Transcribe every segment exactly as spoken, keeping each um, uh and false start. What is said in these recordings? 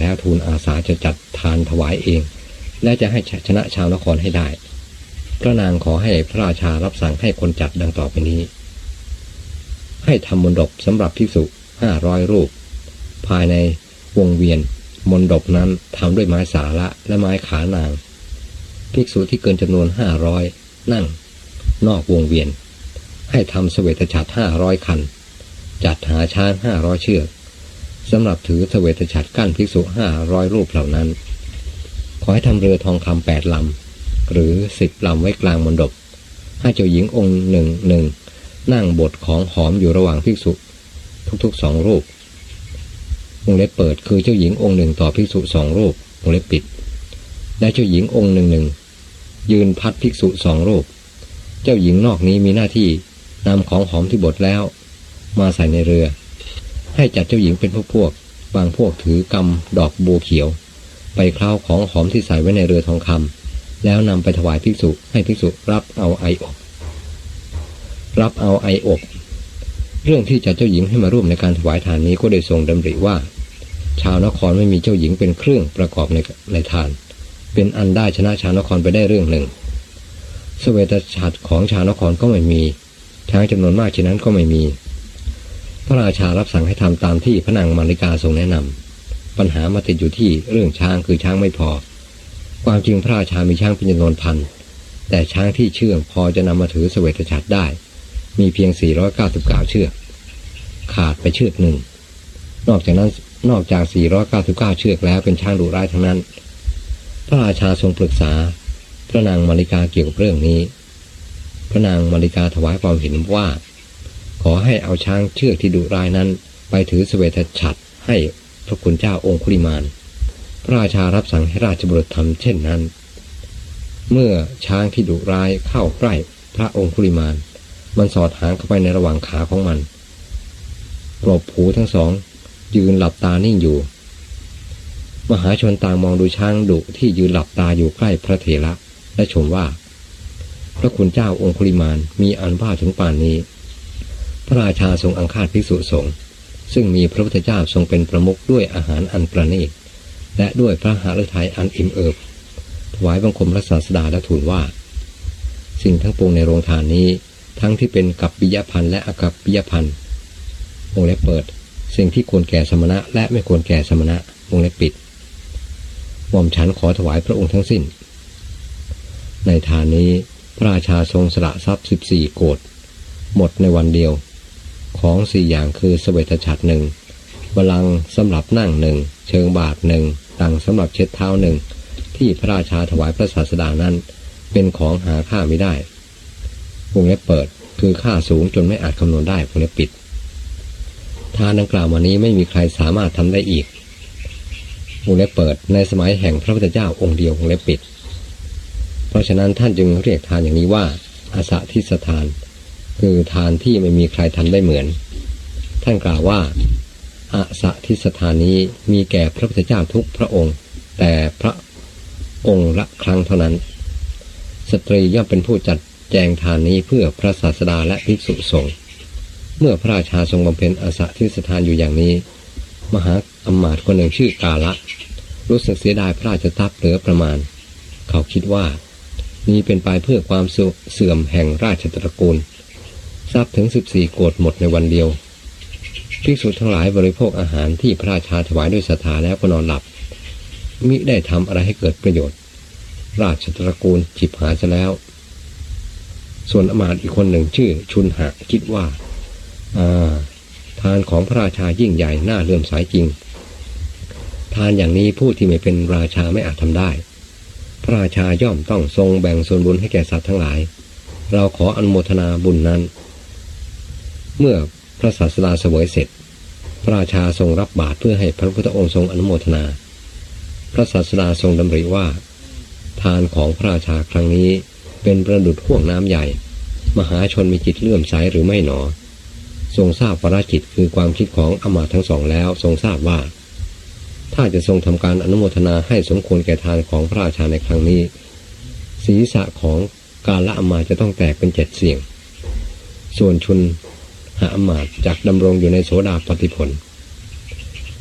แล้วทูลอาสาจะจัดทานถวายเองและจะให้ชนะชาวนครให้ได้พระนางขอให้พระราชารับสั่งให้คนจัดดังต่อไปนี้ให้ทำมณฑปสำหรับภิกษุห้าร้อยรูปภายในวงเวียนมณฑปนั้นทำด้วยไม้สาระและไม้ขานางภิกษุที่เกินจำนวนห้าร้อยนั่งนอกวงเวียนให้ทำเสวตฉัตรห้าร้อยคันจัดหาช้างห้าร้อยเชือกสำหรับถือเสวตฉัตรกั้นภิกษุห้าร้อยรูปเหล่านั้นขอให้ทำเรือทองคำแปดลำหรือสิบลำไว้กลางมณฑปให้เจ้าหญิงองค์หนึ่งหนึ่งนั่งบทของหอมอยู่ระหว่างภิกษุทุกๆสองรูปวงเล็บเปิดคือเจ้าหญิงองค์หนึ่งต่อภิกษุสองรูปวงเล็บปิดและเจ้าหญิงองค์หนึ่งหนึ่งยืนพัดภิกษุสองรูปเจ้าหญิงนอกนี้มีหน้าที่นำของหอมที่บดแล้วมาใส่ในเรือให้จัดเจ้าหญิงเป็นพวกพวกบางพวกถือกำดอกบัวเขียวไปเคล้าของหอมที่ใส่ไว้ในเรือทองคำแล้วนำไปถวายภิกษุให้ภิกษุรับเอาไออบรับเอาไออบเรื่องที่จัดเจ้าหญิงให้มาร่วมในการถวายทานนี้ก็ได้ทรงดำริว่าชาวนครไม่มีเจ้าหญิงเป็นเครื่องประกอบในในทานเป็นอันได้ชนะชาวนครไปได้เรื่องหนึ่งเสวตฉัตรของชาวนครก็ไม่มีช้างจำนวนมากเช่นนั้นก็ไม่มีพระราชารับสั่งให้ทำตามที่พระนางมาริกาทรงแนะนำปัญหามาติดอยู่ที่เรื่องช้างคือช้างไม่พอความจริงพระราชามีช้างเป็นจำนวนพันแต่ช้างที่เชื่องพอจะนำมาถือเสวตฉัตรได้มีเพียงสี่ร้อยเก้าสิบเก้าเชือกขาดไปเชือกหนึ่งนอกจากนั้นนอกจากสี่ร้อยเก้าสิบเก้าเชือกแล้วเป็นช้างดุร้ายทั้งนั้นพระราชาทรงปรึกษาพระนางมาริกาเกี่ยวกับเรื่องนี้พระนางมาริกาถวายความเห็นว่าขอให้เอาช้างเชือกที่ดุร้ายนั้นไปถือเสวตฉัตรให้พระคุณเจ้าองคุลิมานพระราชารับสั่งให้ราชบุตรทำเช่นนั้นเมื่อช้างที่ดุร้ายเข้าใกล้พระองคุลิมานมันสอดหางเข้าไปในระหว่างขาของมันปลบหูทั้งสองยืนหลับตานิ่งอยู่มหาชนต่างมองดูช้างดุที่ยืนหลับตาอยู่ใกล้พระเถระและชมว่าพระคุณเจ้าองคุลิมานมีอันว่าถึงป่านนี้พระราชาทรงอังคาดภิกษุสงฆ์ซึ่งมีพระพุทธเจ้าทรงเป็นประมุขด้วยอาหารอันประณีตและด้วยพระหฤทัยอันอิ่มเอิบถวายบังคมพระศาสดาและทูลว่าสิ่งทั้งปวงในโรงทานนี้ทั้งที่เป็นกัปปิยพันธ์และอกัปปิยพันธ์วงเล็บเปิดสิ่งที่ควรแก่สมณะและไม่ควรแก่สมณะวงเล็บปิดหม่อมฉันขอถวายพระองค์ทั้งสิ้นในทานนี้พระราชาทรงสละทรัพย์สิบสี่โกฏหมดในวันเดียวของสี่อย่างคือเสวตฉัตรหนึ่งบัลลังก์สำหรับนั่งหนึ่งเชิงบาทหนึ่งตังสำหรับเช็ดเท้าหนึ่งที่พระราชาถวายพระศาสดานั้นเป็นของหาค่าไม่ได้วงเล็บเปิดคือค่าสูงจนไม่อาจคำนวณได้วงเล็บปิดทานดังกล่าวมานี้ไม่มีใครสามารถทำได้อีกวงเล็บเปิดในสมัยแห่งพระพุทธเจ้าองค์เดียววงเล็บปิดเพราะฉะนั้นท่านจึงเรียกทานอย่างนี้ว่าอาสาทิสทานคือทานที่ไม่มีใครทำได้เหมือนท่านกล่าวว่าอาสาทิสทานนี้มีแก่พระพุทธเจ้าทุกพระองค์แต่พระองค์ละครั้งเท่านั้นสตรีย่อมเป็นผู้จัดแจงทานนี้เพื่อพระศาสดาและภิกษุสงฆ์เมื่อพระราชาทรงบำเพ็ญอาสาทิสทานอยู่อย่างนี้มหาอมาตย์คนหนึ่งชื่อกาละรู้สึกเสียดายพระราชทรัพย์เหลือประมาณเขาคิดว่านี้เป็นไปเพื่อความเสื่อมแห่งราชตระกูลทรัพย์ถึงสิบสี่โกฏหมดในวันเดียวภิกษุทั้งหลายบริโภคอาหารที่พระราชาถวายด้วยศรัทธาแล้วก็นอนหลับมิได้ทำอะไรให้เกิดประโยชน์ราชตระกูลฉิบหายซะแล้วส่วนอมาตย์อีกคนหนึ่งชื่อชุนหะคิดว่าอ่าทานของพระราชายิ่งใหญ่น่าเลื่อมใสจริงทานอย่างนี้ผู้ที่ไม่เป็นราชาไม่อาจทำได้พระราชาย่อมต้องทรงแบ่งส่วนบุญให้แก่สัตว์ทั้งหลายเราขออนุโมทนาบุญนั้นเมื่อพระศาสดาเสวยเสร็จพระราชาทรงรับบาตรเพื่อให้พระพุทธองค์ทรงอนุโมทนาพระศาสดาทรงดำริว่าทานของพระราชาครั้งนี้เป็นประดุจห่วงน้ำใหญ่มหาชนมีจิตเลื่อมใสหรือไม่หนอทรงทราบวาระจิตคือความคิดของอมาตย์ทั้งสองแล้วทรงทราบว่าถ้าจะทรงทำการอนุโมทนาให้สมควรแก่ทานของพระราชาในครั้งนี้ศีรษะของกาละอมาตย์จะต้องแตกเป็นเจ็ดเสี่ยงส่วนชุนหะอมาตย์จักดำรงอยู่ในโสดาปัตติผล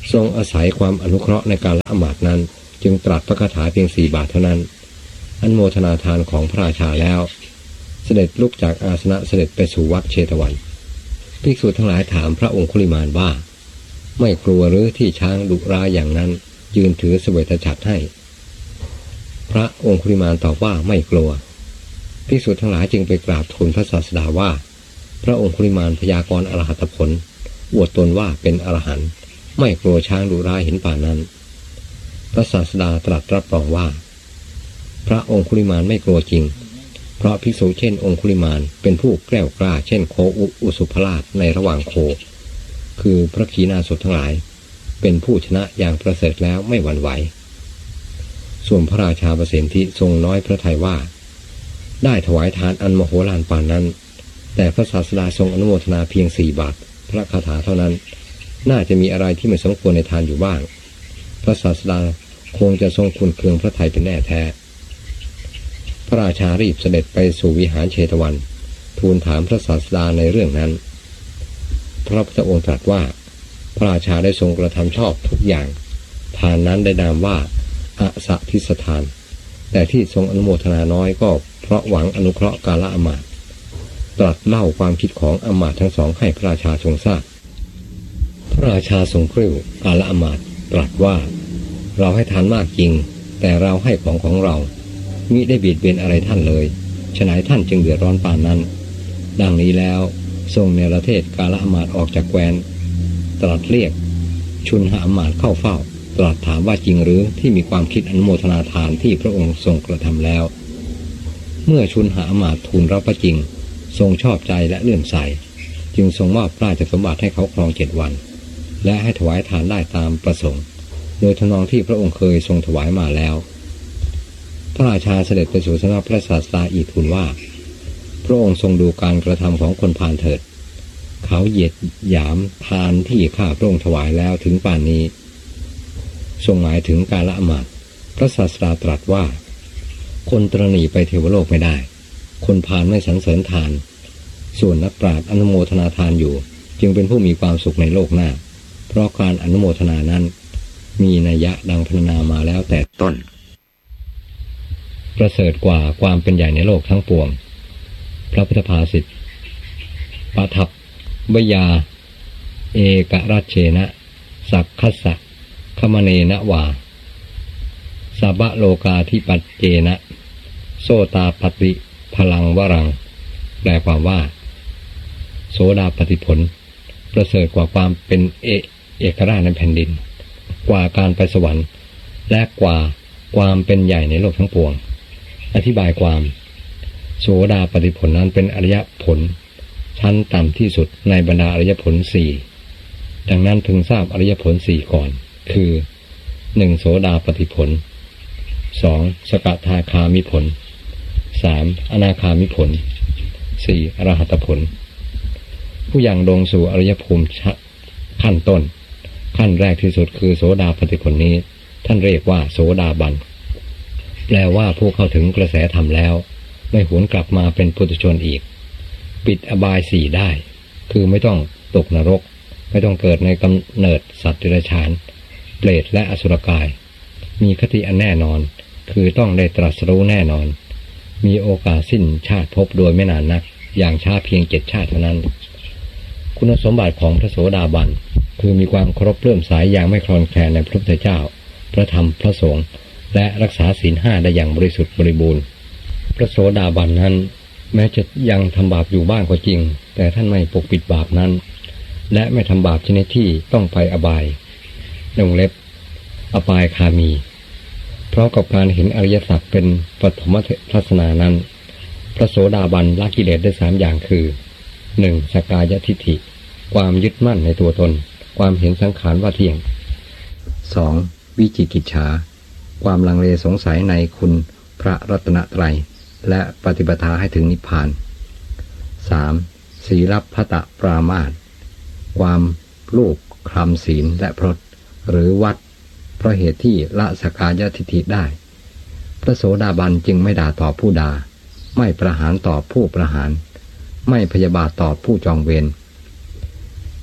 ทรงอาศัยความอนุเคราะห์ในการละหมาดนั้นจึงตรัสพระคาถาเพียงสี่บาทเท่านั้นอนุโมทนาทานของพระราชาแล้วเสด็จลุกจากอาสนะเสด็จไปสู่วัดเชตวันภิกษุทั้งหลายถามพระองคุลิมานว่าไม่กลัวหรือที่ช้างดุร้ายอย่างนั้นยืนถือเสวตฉัตรให้พระองคุลิมานตอบว่าไม่กลัวภิกษุทั้งหลายจึงไปกราบทูลพระศาสดาว่าพระองคุลิมานพยากรณ์อรหัตผลอวดตนว่าเป็นอรหันต์ไม่กลัวช้างดุร้ายเห็นป่านนั้นพระศาสดาตรัสรับรองว่าพระองคุลิมานไม่กลัวจริงเพราะภิกษุเช่นองคุลิมานเป็นผู้แกล้วกล้าเช่นโคอุสุภราชในระหว่างโคคือพระขีณาสพทั้งหลายเป็นผู้ชนะอย่างประเสริฐแล้วไม่หวั่นไหวส่วนพระราชาประสิทธิทรงน้อยพระทัยว่าได้ถวายทานอันมโหฬารปานนั้นแต่พระศาสดาทรงอนุโมทนาเพียงสี่บาทพระคาถาเท่านั้นน่าจะมีอะไรที่ไม่สมควรในทานอยู่บ้างพระศาสดาคงจะทรงคุณเคืองพระทัยเป็นแน่แท้พระราชารีบเสด็จไปสู่วิหารเชตวันทูลถามพระศาสดาในเรื่องนั้นพระพุทธองค์ตรัสว่าพระราชาได้ทรงกระทำชอบทุกอย่างทานนั้นได้นามว่าอสะทิสทานแต่ที่ทรงอนุโมทนาน้อยก็เพราะหวังอนุเคราะห์กาลอมาตย์ตรัสเล่าความคิดของอมาตย์ทั้งสองให้พระราชาทรงทราบพระราชาทรงกริ้วกาลอมาตย์ตรัสว่าเราให้ทานมากจริงแต่เราให้ของของเรามิได้เบียดเบียนอะไรท่านเลยฉนัยท่านจึงเดือดร้อนปานนั้นดังนี้แล้วทรงเนรเทศกาลอมาตย์ออกจากแคว้นตรัสเรียกชุนหอมาตย์เข้าเฝ้าตรัสถามว่าจริงหรือที่มีความคิดอนุโมทนาทานที่พระองค์ทรงกระทำแล้วเมื่อชุนหอมาตย์ทูลรับว่าจริงทรงชอบใจและเลื่อมใสจึงทรงมอบราชสมบัติให้เขาครองเจ็ดวันและให้ถวายทานได้ตามประสงค์โดยทำนองที่พระองค์เคยทรงถวายมาแล้วพระราชาเสด็จไปสู่สำนักพระศาสดาอีกทูลว่าพระองค์ทรงดูการกระทำของคนพาลเถิดเขาเหยียดหยามทานที่ข้าพระองค์ถวายแล้วถึงป่านนี้ทรงหมายถึงกาลอมาตย์พระศาสดาตรัสว่าคนตระหนี่ไปเทวโลกไม่ได้คนพาลไม่สรรเสริญทานส่วนนักปราชญ์อนุโมทนาทานอยู่จึงเป็นผู้มีความสุขในโลกหน้าเพราะการอนุโมทนานั้นมีนัยยะดังพรรณนามาแล้วแต่ต้นประเสริฐกว่าความเป็นใหญ่ในโลกทั้งปวงพระพุทธภาษิตปทัพวยาเอกรัชเชนะสักคัสสะขมเนนะวาสัพพะโลกาธิปัจเจนะโสตาปฏิพลังวรังแปลความว่าโสดาปฏิผลประเสริฐกว่าความเป็นเอเอกราชในแผ่นดินกว่าการไปสวรรค์และกว่าความเป็นใหญ่ในโลกทั้งปวงอธิบายความโสดาปฏิผลนั้นเป็นอริยผลชั้นต่ำที่สุดในบรรดาอริยผลสี่ดังนั้นพึงทราบอริยผลสี่ก่อนคือหนึ่งโสดาปฏิผลสองสกทาคามิผลสามอนาคามิผลสี่อรหัตผลผู้ยังลงสู่อริยภูมิขั้นต้นขั้นแรกที่สุดคือโสดาปฏิผลนี้ท่านเรียกว่าโสดาบันแปลว่าผู้เข้าถึงกระแสธรรมแล้วไม่หวนกลับมาเป็นปุถุชนอีกปิดอบายสี่ได้คือไม่ต้องตกนรกไม่ต้องเกิดในกำเนิดสัตว์เดรัจฉานเปรตและอสุรกายมีคติอันแน่นอนคือต้องได้ตรัสรู้แน่นอนมีโอกาสสิ้นชาติภพโดยไม่นานนักอย่างช้าเพียงเจ็ดชาติเท่านั้นคุณสมบัติของพระโสดาบันคือมีความเคารพเลื่อมใสอย่างไม่คลอนแคลนในพระพุทธเจ้าพระธรรมพระสงฆ์และรักษาศีลห้าได้อย่างบริสุทธิ์บริบูรณ์พระโสดาบันนั้นแม้จะยังทำบาปอยู่บ้างก็จริงแต่ท่านไม่ปกปิดบาปนั้นและไม่ทำบาปชนิดที่ต้องไปอบายในวงเล็บอบายคามีเพราะกับการเห็นอริยสัจเป็นปฐมทัศนานั้นพระโสดาบันละกิเลสได้สามอย่างคือหนึ่งสักกายทิฏฐิความยึดมั่นในตัวตนความเห็นสังขารว่าเที่ยงสองวิจิกิจฉาความลังเลสงสัยในคุณพระรัตนตรัยและปฏิปทาให้ถึงนิพพานสามศีลพัตปรามาสความลูกคลำศีลและพรตหรือวัดเพราะเหตุที่ละสักกายทิฏฐิได้พระโสดาบันจึงไม่ด่าตอบผู้ด่าไม่ประหารตอบผู้ประหารไม่พยาบาทตอบผู้จองเวร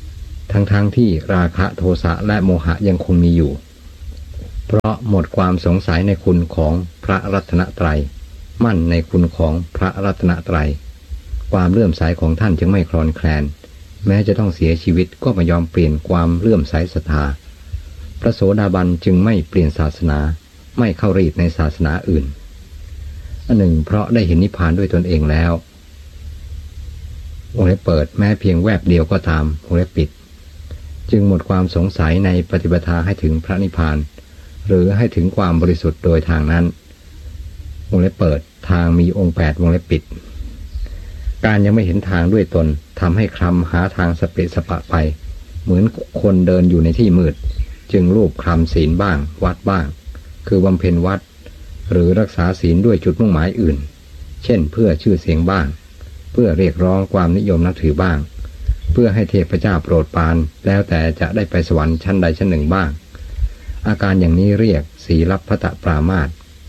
ทั้งๆ ท, ที่ราคะโทสะและโมหะยังคงมีอยู่เพราะหมดความสงสัยในคุณของพระรัตนตรัยมั่นในคุณของพระรัตนตรัยความเลื่อมใสของท่านจึงไม่คลอนแคลนแม้จะต้องเสียชีวิตก็ไม่ยอมเปลี่ยนความเลื่อมใสศรัทธาพระโสดาบันจึงไม่เปลี่ยนศาสนาไม่เข้ารีดในศาสนาอื่นอันหนึ่งเพราะได้เห็นนิพพานด้วยตนเองแล้ววงเล็บเปิดแม้เพียงแวบเดียวก็ตามวงเล็บปิดจึงหมดความสงสัยในปฏิปทาให้ถึงพระนิพพานหรือให้ถึงความบริสุทธิ์โดยทางนั้นวงเล็บเปิดทางมีองค์แปดวงเล็บปิดการยังไม่เห็นทางด้วยตนทำให้คลำหาทางสเปะสปะไปเหมือนคนเดินอยู่ในที่มืดจึงรูปคลำศีลบ้างวัดบ้างคือบำเพ็ญวัดหรือรักษาศีลด้วยจุดมุ่งหมายอื่นเช่นเพื่อชื่อเสียงบ้างเพื่อเรียกร้องความนิยมนับถือบ้างเพื่อให้เทพเจ้าโปรดปรานแล้วแต่จะได้ไปสวรรค์ชั้นใดชั้นหนึ่งบ้างอาการอย่างนี้เรียกศีลัพพตปรามาส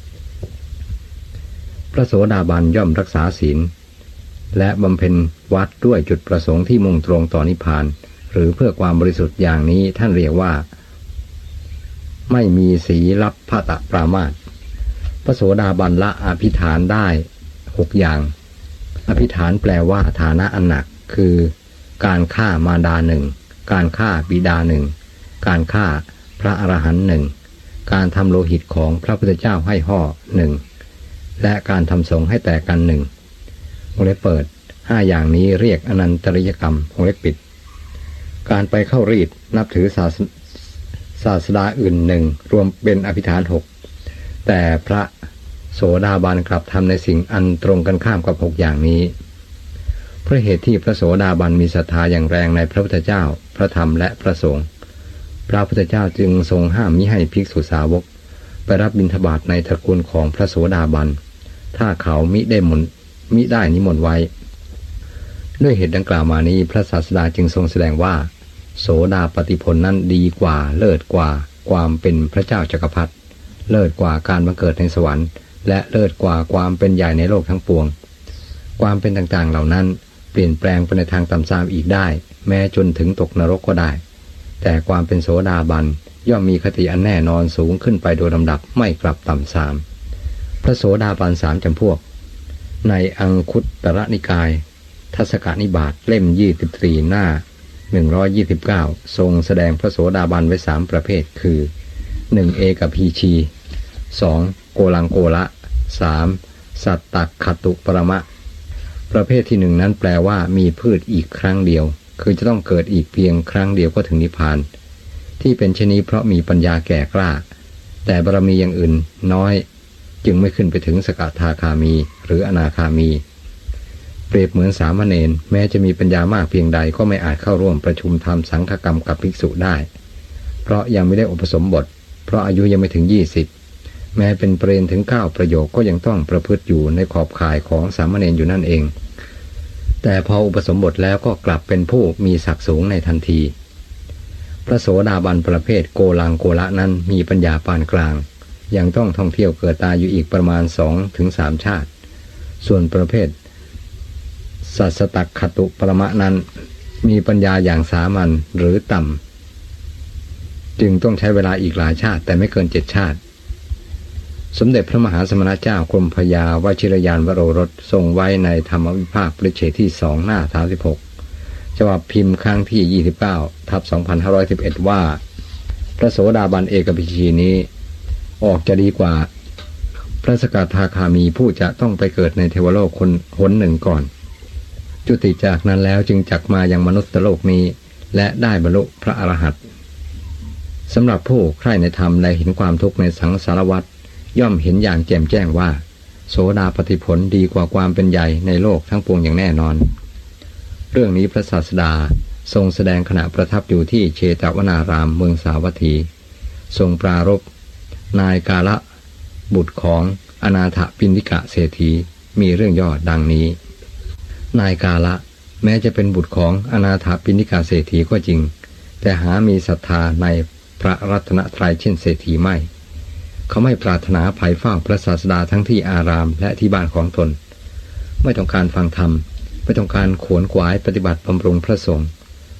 พระโสดาบันย่อมรักษาศีลและบำเพ็ญวัดด้วยจุดประสงค์ที่มุ่งตรงต่อนิพพานหรือเพื่อความบริสุทธิ์อย่างนี้ท่านเรียกว่าไม่มีศีลัพพตปรามาสพระโสดาบันละอภิฐานได้หกอย่างอภิฐานแปลว่าฐานะอันหนักคือการฆ่ามารดาหนึ่งการฆ่าบิดาหนึ่งการฆ่าพระอรหันต์หนึ่งการทำโลหิตของพระพุทธเจ้าให้ห่อหนึ่งและการทำสงฆ์ให้แตกกันหนึ่งวงเล็บเปิดห้าอย่างนี้เรียกอนันตริยกรรมวงเล็บปิดการไปเข้ารีดนับถือศาสศาสดาอื่นหนึ่งรวมเป็นอภิฐานหกแต่พระโสดาบันกลับทำในสิ่งอันตรงกันข้ามกับหกอย่างนี้เพราะเหตุที่พระโสดาบันมีศรัทธาอย่างแรงในพระพุทธเจ้าพระธรรมและพระสงฆ์พระพุทธเจ้าจึงทรงห้ามมิให้ภิกษุสาวกไปรับบิณฑบาตในตระกูลของพระโสดาบันถ้าเขามิได้มนมิได้นิมนต์ไว้ด้วยเหตุดังกล่าวมานี้พระศาสดาจึงทรงแสดงว่าโสดาปัตติผลนั้นดีกว่าเลิศกว่าความเป็นพระเจ้าจักรพรรดิเลิศกว่าการบังเกิดในสวรรค์และเลิศกว่าความเป็นใหญ่ในโลกทั้งปวงความเป็นต่างๆเหล่านั้นเปลี่ยนแปลงไปในทางต่ำทรามอีกได้แม้จนถึงตกนรกก็ได้แต่ความเป็นโสดาบันย่อมมีคติอันแน่นอนสูงขึ้นไปโดยลำดับไม่กลับต่ำทรามพระโสดาบันสามจำพวกในอังคุตตรนิกายทัศกนิบาตเล่มยี่สิบสี่หน้าหนึ่งร้อยยี่สิบเก้าทรงแสดงพระโสดาบันไว้สามประเภทคือหนึ่งเอกพีชีสองโกลังโกละสามสัตตคตุปรมะประเภทที่หนึ่งนั้นแปลว่ามีพืชอีกครั้งเดียวคือจะต้องเกิดอีกเพียงครั้งเดียวก็ถึงนิพพานที่เป็นเช่นนี้เพราะมีปัญญาแก่กล้าแต่บารมีอย่างอื่นน้อยจึงไม่ขึ้นไปถึงสกทาคามีหรืออนาคามีเปรียบเหมือนสามเณรแม้จะมีปัญญามากเพียงใดก็ไม่อาจเข้าร่วมประชุมทำสังฆกรรมกับภิกษุได้เพราะยังไม่ได้อุปสมบทเพราะอายุยังไม่ถึงยี่สิบแม้เป็นเปรนถึงเก้าประโยคก็ยังต้องประพฤติอยู่ในขอบข่ายของสามเณรอยู่นั่นเองแต่พออุปสมบทแล้วก็กลับเป็นผู้มีศักดิ์สูงในทันทีพระโสดาบันประเภทโกลังโกละนั้นมีปัญญาปานกลางยังต้องท่องเที่ยวเกิดตายอยู่อีกประมาณสองถึงสามชาติส่วนประเภทสัสตคตุปรมะนั้นมีปัญญาอย่างสามัญหรือต่ำจึงต้องใช้เวลาอีกหลายชาติแต่ไม่เกินเจ็ดชาติสมเด็จพระมหาสมณเจ้ากรมพยาวชิรยานวโรรสทรงไว้ในธรรมวิภาคปริเฉดที่สองหน้าสามสิบหกฉบับพิมพ์ครั้งที่ยี่สิบเก้าทับสองพันห้าร้อยสิบเอ็ดว่าพระโสดาบันเอกภิชีนี้ออกจะดีกว่าพระสกทาคามีผู้จะต้องไปเกิดในเทวโลกคนหนหนึ่งก่อนจุติจากนั้นแล้วจึงจักมายังมนุษย์โลกนี้และได้บรรลุพระอรหันต์สำหรับผู้ใคร่ในธรรมและเห็นความทุกข์ในสังสารวัฏย่อมเห็นอย่างแจ่มแจ้งว่าโสดาปัตติผลดีกว่าความเป็นใหญ่ในโลกทั้งปวงอย่างแน่นอนเรื่องนี้พระศาสดาทรงแสดงขณะประทับอยู่ที่เชตวนารามเมืองสาวัตถีทรงปรารภนายกาละบุตรของอนาถปิณฑิกะเศรษฐีมีเรื่องย่อดังนี้นายกาละแม้จะเป็นบุตรของอนาถปิณฑิกะเศรษฐีก็จริงแต่หามีศรัทธาในพระรัตนตรัยเช่นเศรษฐีไม่เขาไม่ปรารถนาภัยเฝ้าพระศาสดาทั้งที่อารามและที่บ้านของตนไม่ต้องการฟังธรรมไม่ต้องการขวนขวายปฏิบัติบำรุงพระสงฆ์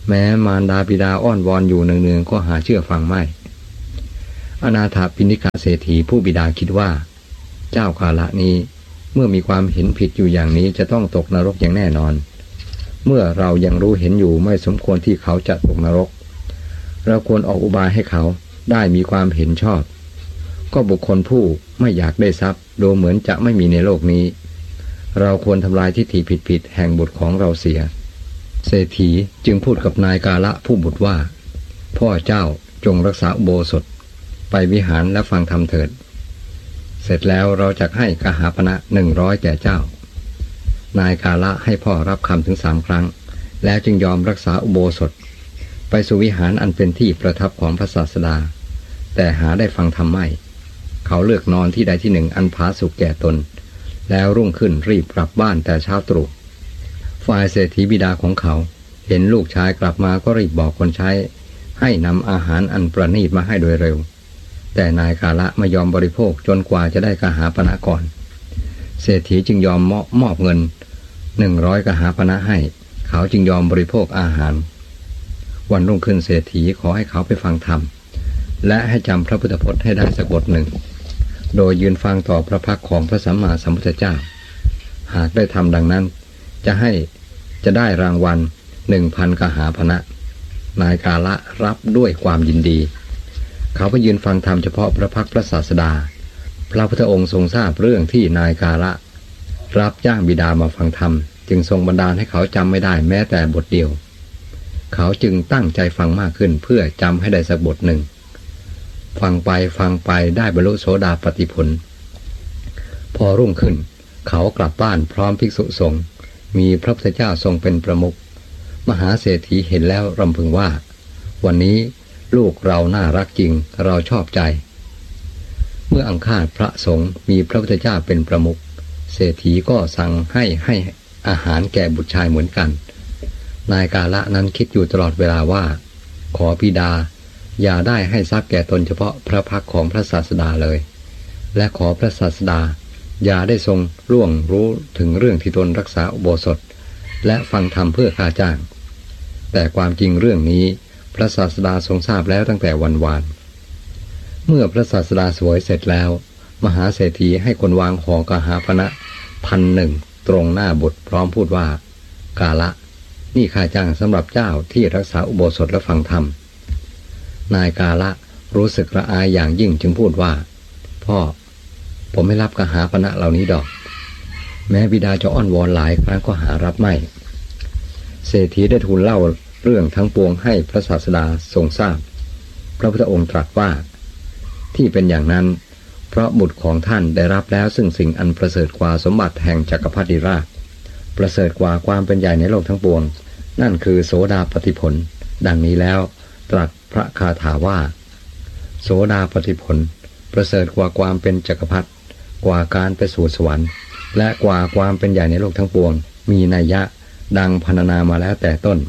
แม้มารดาบิดาอ้อนวอนอยู่เนืองๆก็หาเชื่อฟังไม่อนาถปิณกเศรษฐีผู้บิดาคิดว่าเจ้ากาละนี้เมื่อมีความเห็นผิดอยู่อย่างนี้จะต้องตกนรกอย่างแน่นอนเมื่อเรายังรู้เห็นอยู่ไม่สมควรที่เขาจะตกนรกเราควรออกอุบายให้เขาได้มีความเห็นชอบก็บุคคลผู้ไม่อยากได้ทรัพย์ดูเหมือนจะไม่มีในโลกนี้เราควรทำลายทิฏฐิผิดๆแห่งบุตรของเราเสียเศรษฐีจึงพูดกับนายกาละผู้บุตรว่าพ่อเจ้าจงรักษาอุโบสถไปวิหารและฟังธรรมเถิดเสร็จแล้วเราจะให้กหาปณะหนึ่งร้อยแก่เจ้านายกาละให้พ่อรับคำถึงสามครั้งแล้วจึงยอมรักษาอุโบสถไปสู่วิหารอันเป็นที่ประทับของพระศาสดาแต่หาได้ฟังธรรมไม่เขาเลือกนอนที่ใดที่หนึ่งอันผาสุกแก่ตนแล้วรุ่งขึ้นรีบกลับบ้านแต่เช้าตรู่ฝ่ายเศรษฐีบิดาของเขาเห็นลูกชายกลับมาก็รีบบอกคนใช้ให้นำอาหารอันประณีตมาให้โดยเร็วแต่นายกาละไม่ยอมบริโภคจนกว่าจะได้กหาปณะก่อนเศรษฐีจึงยอมมอบมอบเงินหนึ่งร้อยกหาปณะให้เขาจึงยอมบริโภคอาหารวันรุ่งขึ้นเศรษฐีขอให้เขาไปฟังธรรมและให้จำพระพุทธพจน์ให้ได้สักบทหนึ่งโดยยืนฟังต่อพระพักของพระสัมมาสัมพุทธเจ้าหากได้ทำดังนั้นจะให้จะได้รางวัลหนึ่งพันกหาปณะนายกาละรับด้วยความยินดีเขาไปยืนฟังธรรมเฉพาะพระพักพระศาสดาพระพุทธองค์ทรงทราบเรื่องที่นายกาละรับจ้างบิดามาฟังธรรมจึงทรงบันดาลให้เขาจำไม่ได้แม้แต่บทเดียวเขาจึงตั้งใจฟังมากขึ้นเพื่อจำให้ได้สักบทหนึ่งฟังไปฟังไปได้บรรลุโสดาปัตติผลพอรุ่งขึ้นเขากลับบ้านพร้อมภิกษุสงฆ์มีพระพุทธเจ้าทรงเป็นประมุขมหาเศรษฐีเห็นแล้วรำพึงว่าวันนี้ลูกเราน่ารักจริงเราชอบใจเมื่ออังคาดพระสงฆ์มีพระพุทธเจ้าเป็นประมุขเศรษฐีก็สั่งให้ให้อาหารแก่บุตรชายเหมือนกันนายกาละนั้นคิดอยู่ตลอดเวลาว่าขอบิดาอย่าได้ให้ทรัพย์แก่ตนเฉพาะพระพักของพระศาสดาเลยและขอพระศาสดาอย่าได้ทรงล่วงรู้ถึงเรื่องที่ตนรักษาอุโบสถและฟังธรรมเพื่อค่าจ้างแต่ความจริงเรื่องนี้พระศาสดาทรงทราบแล้วตั้งแต่วันวานเมื่อพระศาสดาสวยเสร็จแล้วมหาเศรษฐีให้คนวางห่อกหาปณะพันหนึ่งตรงหน้าบุตรพร้อมพูดว่ากาละนี่ค่าจ้างสำหรับเจ้าที่รักษาอุโบสถและฟังธรรมนายกาละรู้สึกละอายอย่างยิ่งจึงพูดว่าพ่อผมไม่รับกหาปณะเหล่านี้ดอกแม้บิดาจะอ้อนวอนหลายครั้งก็หารับไม่เศรษฐีได้ทูลเล่าเรื่องทั้งปวงให้พระศาสดาทรงทราบพระพุทธองค์ตรัสว่าที่เป็นอย่างนั้นเพราะบุตรของท่านได้รับแล้วซึ่งสิ่งอันประเสริฐกว่าสมบัติแห่งจักรพรรดิราชประเสริฐกว่าความเป็นใหญ่ในโลกทั้งปวงนั่นคือโสดาปัตติผลดังนี้แล้วตรัสพระคาถาว่าโสดาปัตติผลประเสริฐกว่าความเป็นจักรพรรดิกว่าการไปสู่สวรรค์และกว่าความเป็นใหญ่ในโลกทั้งปวงมีนัยยะดังพรรณนามาแล้วแต่ต้น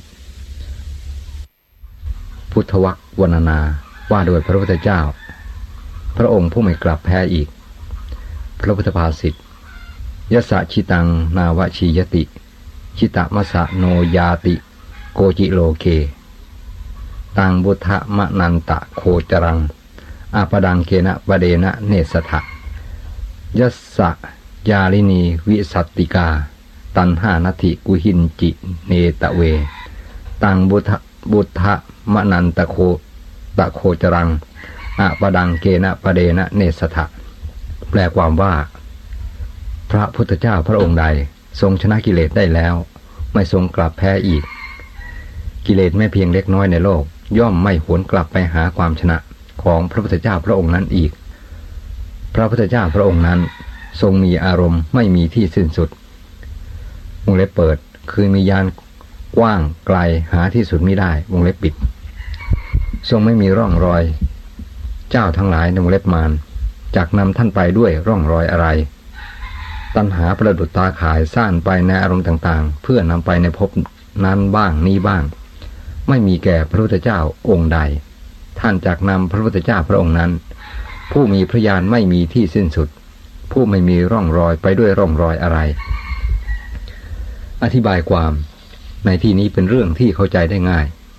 พุทธววรรณนาว่าโดยพระพุทธเจ้าพระองค์ผู้ไม่กลับแพ้อีกพระพุทธภาษิตยสสะชิตังนาวชียติชิตะมะสะโนยาติโกจิโลเกตังบุทธะมะนันตะโคจรังอาปดังเกนะปเดนะเนสถะยัสสะยาลินีวิสัตติกาตันหานาทิกุหินจิเนตะเวตังบุทธะบุทธะมะนันตะโคตะโคจรังอาปดังเกนะปเดนะเนสถะแปลความว่าพระพุทธเจ้าพระองค์ใดทรงชนะกิเลสได้แล้วไม่ทรงกลับแพ้อีกกิเลสไม่เพียงเล็กน้อยในโลกย่อมไม่หวนกลับไปหาความชนะของพระพุทธเจ้าพระองค์นั้นอีกพระพุทธเจ้าพระองค์นั้นทรงมีอารมณ์ไม่มีที่สิ้นสุดวงเล็บเปิดคือมีญาณกว้างไกลหาที่สุดมิได้วงเล็บปิดทรงไม่มีร่องรอยเจ้าทั้งหลายวงเล็บมารจักนำท่านไปด้วยร่องรอยอะไรตัณหาประดุจตาข่ายซ่านไปในอารมณ์ต่างๆเพื่อนำไปในภพนั้นบ้างนี้บ้างไม่มีแก่พระพุทธเจ้าองค์ใดท่านจักนำพระพุทธเจ้าพระองค์นั้นผู้มีพระญาณไม่มีที่สิ้นสุดผู้ไม่มีร่องรอยไปด้วยร่องรอยอะไรอธิบายความในที่นี้เป็นเรื่องที่เข้าใจได้ง่าย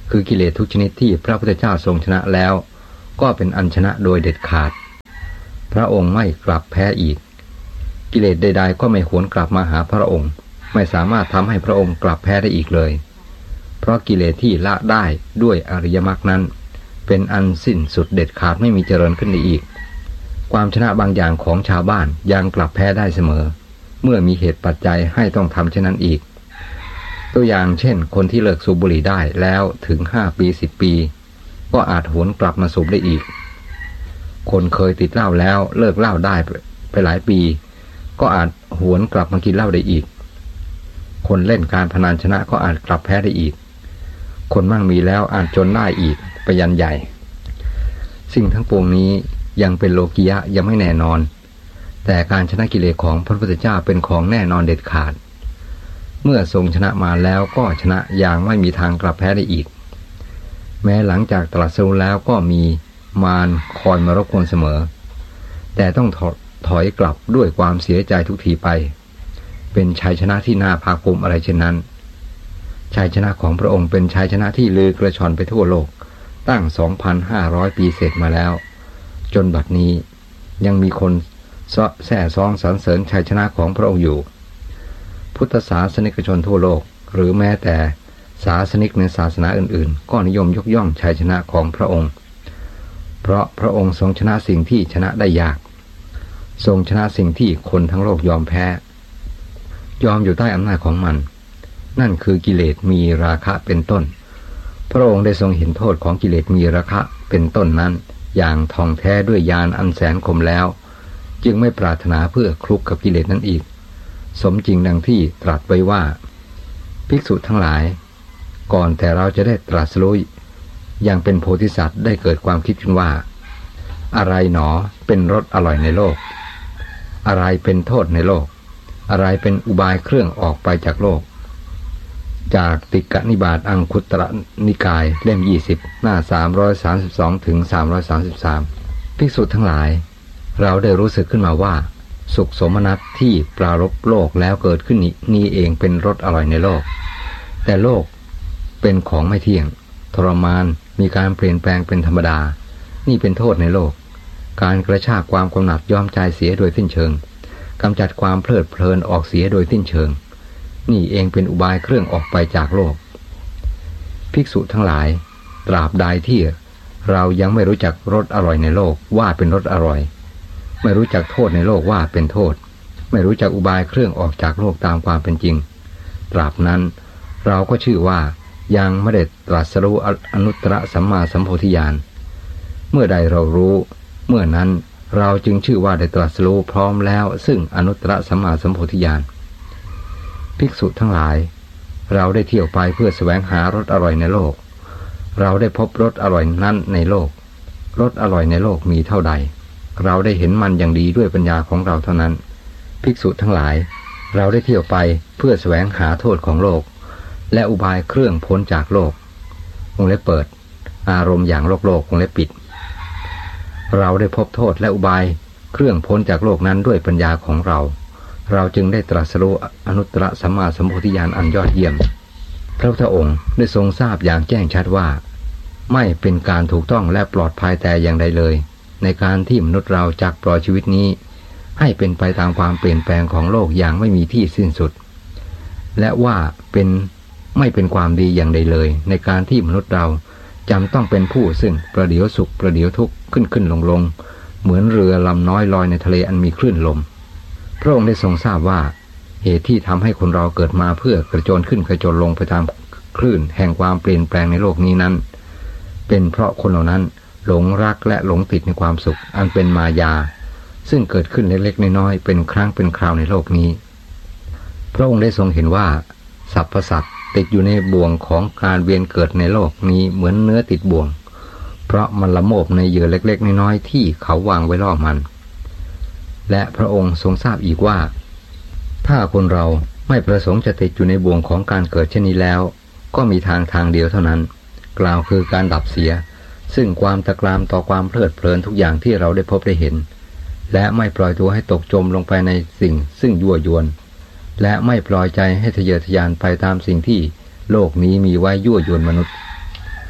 คือกิเลสทุกชนิดที่พระพุทธเจ้าทรงชนะแล้วก็เป็นอันชนะโดยเด็ดขาดพระองค์ไม่กลับแพ้อีกกิเลสใดๆก็ไม่หวนกลับมาหาพระองค์ไม่สามารถทำให้พระองค์กลับแพ้ได้อีกเลยเพราะกิเลสที่ละได้ด้วยอริยมรรคนั้นเป็นอันสิ้นสุดเด็ดขาดไม่มีเจริญขึ้นได้อีกความชนะบางอย่างของชาวบ้านยังกลับแพ้ได้เสมอเมื่อมีเหตุปัจจัยให้ต้องทำเช่นนั้นอีกตัวอย่างเช่นคนที่เลิกสูบบุหรี่ได้แล้วถึงห้าปีสิบปีก็อาจหวนกลับมาสูบได้อีกคนเคยติดเหล้าแล้วเลิกเหล้าได้ไปหลายปีก็อาจหวนกลับมากินเหล้าได้อีกคนเล่นการพนันชนะก็อาจกลับแพ้ได้อีกคนมั่งมีแล้วอาจจนได้อีกไปยันใหญ่สิ่งทั้งปวงนี้ยังเป็นโลกิยะยังไม่แน่นอนแต่การชนะกิเลสของพระพุทธเจ้าเป็นของแน่นอนเด็ดขาดเมื่อทรงชนะมาแล้วก็ชนะอย่างไม่มีทางกลับแพ้ได้อีกแม้หลังจากตรัสรู้แล้วก็มีมารคอยมารบกวนเสมอแต่ต้องถอยกลับด้วยความเสียใจทุกทีไปเป็นชัยชนะที่น่าภาคภูมิอะไรเช่นนั้นชัยชนะของพระองค์เป็นชัยชนะที่ลือกระชอนไปทั่วโลกตั้ง สองพันห้าร้อย ปีเศษมาแล้วจนบัดนี้ยังมีคนแส่ซองสรรเสริญชัยชนะของพระองค์อยู่พุทธศาสนิกชนทั่วโลกหรือแม้แต่ศาสนิกในศาสนาอื่นๆก็นิยมยกย่องชัยชนะของพระองค์เพราะพระองค์ทรงชนะสิ่งที่ชนะได้ยากทรงชนะสิ่งที่คนทั้งโลกยอมแพ้ยอมอยู่ใต้อำนาจของมันนั่นคือกิเลสมีราคะเป็นต้นพระองค์ได้ทรงเห็นโทษของกิเลสมีราคะเป็นต้นนั้นอย่างท่องแท้ด้วยญาณอันแสนคมแล้วจึงไม่ปรารถนาเพื่อคลุกกับกิเลสนั้นอีกสมจริงดังที่ตรัสไว้ว่าภิกษุทั้งหลายก่อนแต่เราจะได้ตรัสรู้ยังเป็นโพธิสัตว์ได้เกิดความคิดขึ้นว่าอะไรหนอเป็นรสอร่อยในโลกอะไรเป็นโทษในโลกอะไรเป็นอุบายเครื่องออกไปจากโลกจากติกนิบาตอังคุตรนิกายเล่มยี่สิบหน้าสามร้อยสามสิบสองถึงสามร้อยสามสิบสามภิกษุทั้งหลายเราได้รู้สึกขึ้นมาว่าสุขสมนัสที่ปรารภโลกแล้วเกิดขึ้นนี้เองเป็นรสอร่อยในโลกแต่โลกเป็นของไม่เที่ยงทรมานมีการเปลี่ยนแปลงเป็นธรรมดานี่เป็นโทษในโลกการกระชากความกำหนัดยอมใจเสียโดยสิ้นเชิงกำจัดความเพลิดเพลินออกเสียโดยสิ้นเชิงนี่เองเป็นอุบายเครื่องออกไปจากโลกภิกษุทั้งหลายตราบใดที่เรายังไม่รู้จักรสอร่อยในโลกว่าเป็นรสอร่อยไม่รู้จักโทษในโลกว่าเป็นโทษไม่รู้จักอุบายเครื่องออกจากโลกตามความเป็นจริงตราบนั้นเราก็ชื่อว่ายังไม่ได้ตรัสรู้อนุตตรสัมมาสัมโพธิญาณเมื่อใดเรารู้เมื่อนั้นเราจึงชื่อว่าได้ตรัสรู้พร้อมแล้วซึ่งอนุตตรสัมมาสัมโพธิญาณภิกษุทั้งหลายเราได้เที่ยวไปเพื่อแสวงหารสอร่อยในโลกเราได้พบรสอร่อยนั้นในโลกรสอร่อยในโลกมีเท่าใดเราได้เห็นมันอย่างดีด้วยปัญญาของเราเท่านั้นภิกษุทั้งหลายเราได้เที่ยวไปเพื่อแสวงหาโทษของโลกและอุบายเครื่องพ้นจากโลกวงเล็บเปิดอารมณ์อย่างโลกโลกวงเล็บปิดเราได้พบโทษและอุบายเครื่องพ้นจากโลกนั้นด้วยปัญญาของเราเราจึงได้ตรัสรู้อนุตตรสัมมาสัมโพธิญาณอันยอดเยี่ยมพระพุทธองค์ได้ทรงทราบอย่างแจ้งชัดว่าไม่เป็นการถูกต้องและปลอดภัยแต่อย่างใดเลยในการที่มนุษย์เราจักปล่อยชีวิตนี้ให้เป็นไปตามความเปลี่ยนแปลงของโลกอย่างไม่มีที่สิ้นสุดและว่าเป็นไม่เป็นความดีอย่างใดเลยในการที่มนุษย์เราจำต้องเป็นผู้ซึ่งประเดี๋ยวสุขประเดี๋ยวทุกข์ขึ้นขึ้นลงลงเหมือนเรือลำน้อยลอยในทะเลอันมีคลื่นลมพระองค์ได้ทรงทราบว่าเหตุที่ทำให้คนเราเกิดมาเพื่อกระโจนขึ้นกระโจนลงไปตามคลื่นแห่งความเปลี่ยนแปลงในโลกนี้นั้นเป็นเพราะคนเหล่านั้นหลงรักและหลงติดในความสุขอันเป็นมายาซึ่งเกิดขึ้นเล็กๆน้อยๆเป็นครั้งเป็นคราวในโลกนี้พระองค์ได้ทรงเห็นว่าสรรพสัตว์ติดอยู่ในบ่วงของการเวียนเกิดในโลกนี้เหมือนเนื้อติดบ่วงเพราะมันละโมบในเหยื่อเล็กๆน้อยๆที่เขาวางไว้ล่อมันและพระองค์ทรงทราบอีกว่าถ้าคนเราไม่ประสงค์จะติดอยู่ในบ่วงของการเกิดเช่นนี้แล้วก็มีทางทางเดียวเท่านั้นกล่าวคือการดับเสียซึ่งความตะกรามต่อความเพลิดเพลินทุกอย่างที่เราได้พบได้เห็นและไม่ปล่อยตัวให้ตกจมลงไปในสิ่งซึ่งยั่วยวนและไม่ปล่อยใจให้ทะเยอทะยานไปตามสิ่งที่โลกนี้มีไว้ยั่วยวนมนุษย์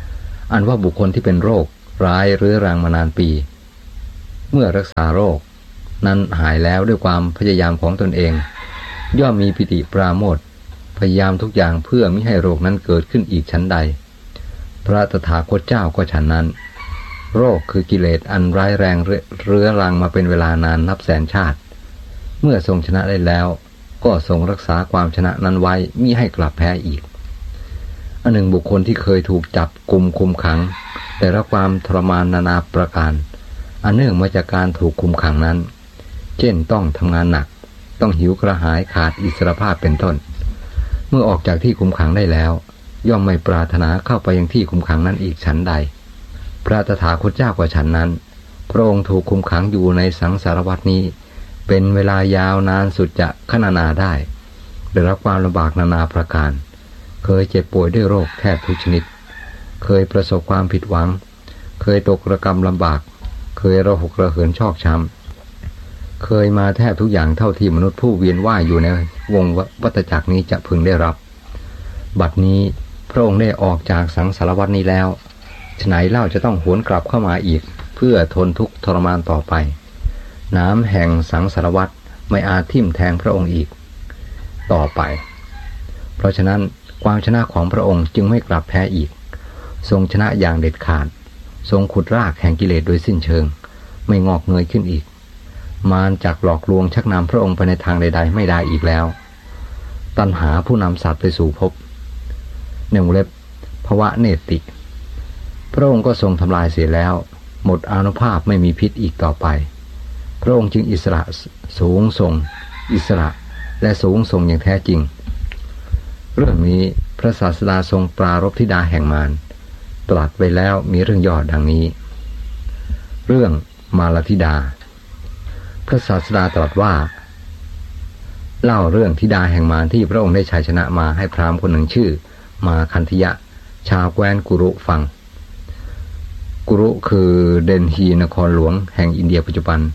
อันว่าบุคคลที่เป็นโรคร้ายเรื้อรังมานานปีเมื่อรักษาโรคนั้นหายแล้วด้วยความพยายามของตนเองย่อมมีปิติปราโมทย์พยายามทุกอย่างเพื่อมิให้โรคนั้นเกิดขึ้นอีกชั้นใดพระตถาคตเจ้าก็ฉันนั้นโรคคือกิเลสอันร้ายแรงเรื้อรังมาเป็นเวลานานนับแสนชาติเมื่อทรงชนะได้แล้วก็ทรงรักษาความชนะนั้นไว้มิให้กลับแพ้อีกอันหนึ่งบุคคลที่เคยถูกจับกุมคุมขังแต่ละความทรมานนานาประการอันเนื่องมาจากการถูกคุมขังนั้นเช่นต้องทำงานหนักต้องหิวกระหายขาดอิสรภาพเป็นต้นเมื่อออกจากที่คุมขังได้แล้วย่อมไม่ปรารถนาเข้าไปยังที่คุมขังนั้นอีกฉันใดพระตถาคตเจ้ากว่าฉันนั้นพระองค์ถูกคุมขังอยู่ในสังสารวัฏนี้เป็นเวลายาวนานสุดจะขนานาได้ได้รับความลำบากนานาประการเคยเจ็บป่วยด้วยโรคแทบทุกชนิดเคยประสบความผิดหวังเคยตกระกำลำบากเคยระหกระเหินชอกช้ำเคยมาแทบทุกอย่างเท่าที่มนุษย์ผู้เวียนว่ายอยู่ในวงวัฏจักรนี้จะพึงได้รับบัดนี้พระองค์ได้ออกจากสังสารวัฏนี้แล้วฉะไหนเล่าจะต้องหวนกลับเข้ามาอีกเพื่อทนทุกข์ทรมานต่อไปน้ำแห่งสังสารวัฏไม่อาจทิ่มแทงพระองค์อีกต่อไปเพราะฉะนั้นความชนะของพระองค์จึงไม่กลับแพ้อีกทรงชนะอย่างเด็ดขาดทรงขุดรากแห่งกิเลสโดยสิ้นเชิงไม่งอกเงยขึ้นอีกมารจักหลอกลวงชักนำพระองค์ไปในทางใดๆไม่ได้อีกแล้วตัณหาผู้นำสัตว์ไปสู่ภพในวงเล็บภวะเนติพระองค์ก็ทรงทำลายเสียแล้วหมดอานุภาพไม่มีพิษอีกต่อไปพระองค์จึงอิสระสูงส่งอิสระและสูงส่งอย่างแท้จริงเรื่องนี้พระศาสดาทรงปรารภธิดาแห่งมารตรัสไว้แล้วมีเรื่องย่อดังนี้เรื่องมาลธิดาพระศาสดาตรัสว่าเล่าเรื่องธิดาแห่งมารที่พระองค์ได้ชัยชนะมาให้พราหมณ์คนหนึ่งชื่อมาคันธยะชาวแคว้นกุรุฟังกุรุคือเดนฮีนครหลวงแห่งอินเดียปัจจุบัน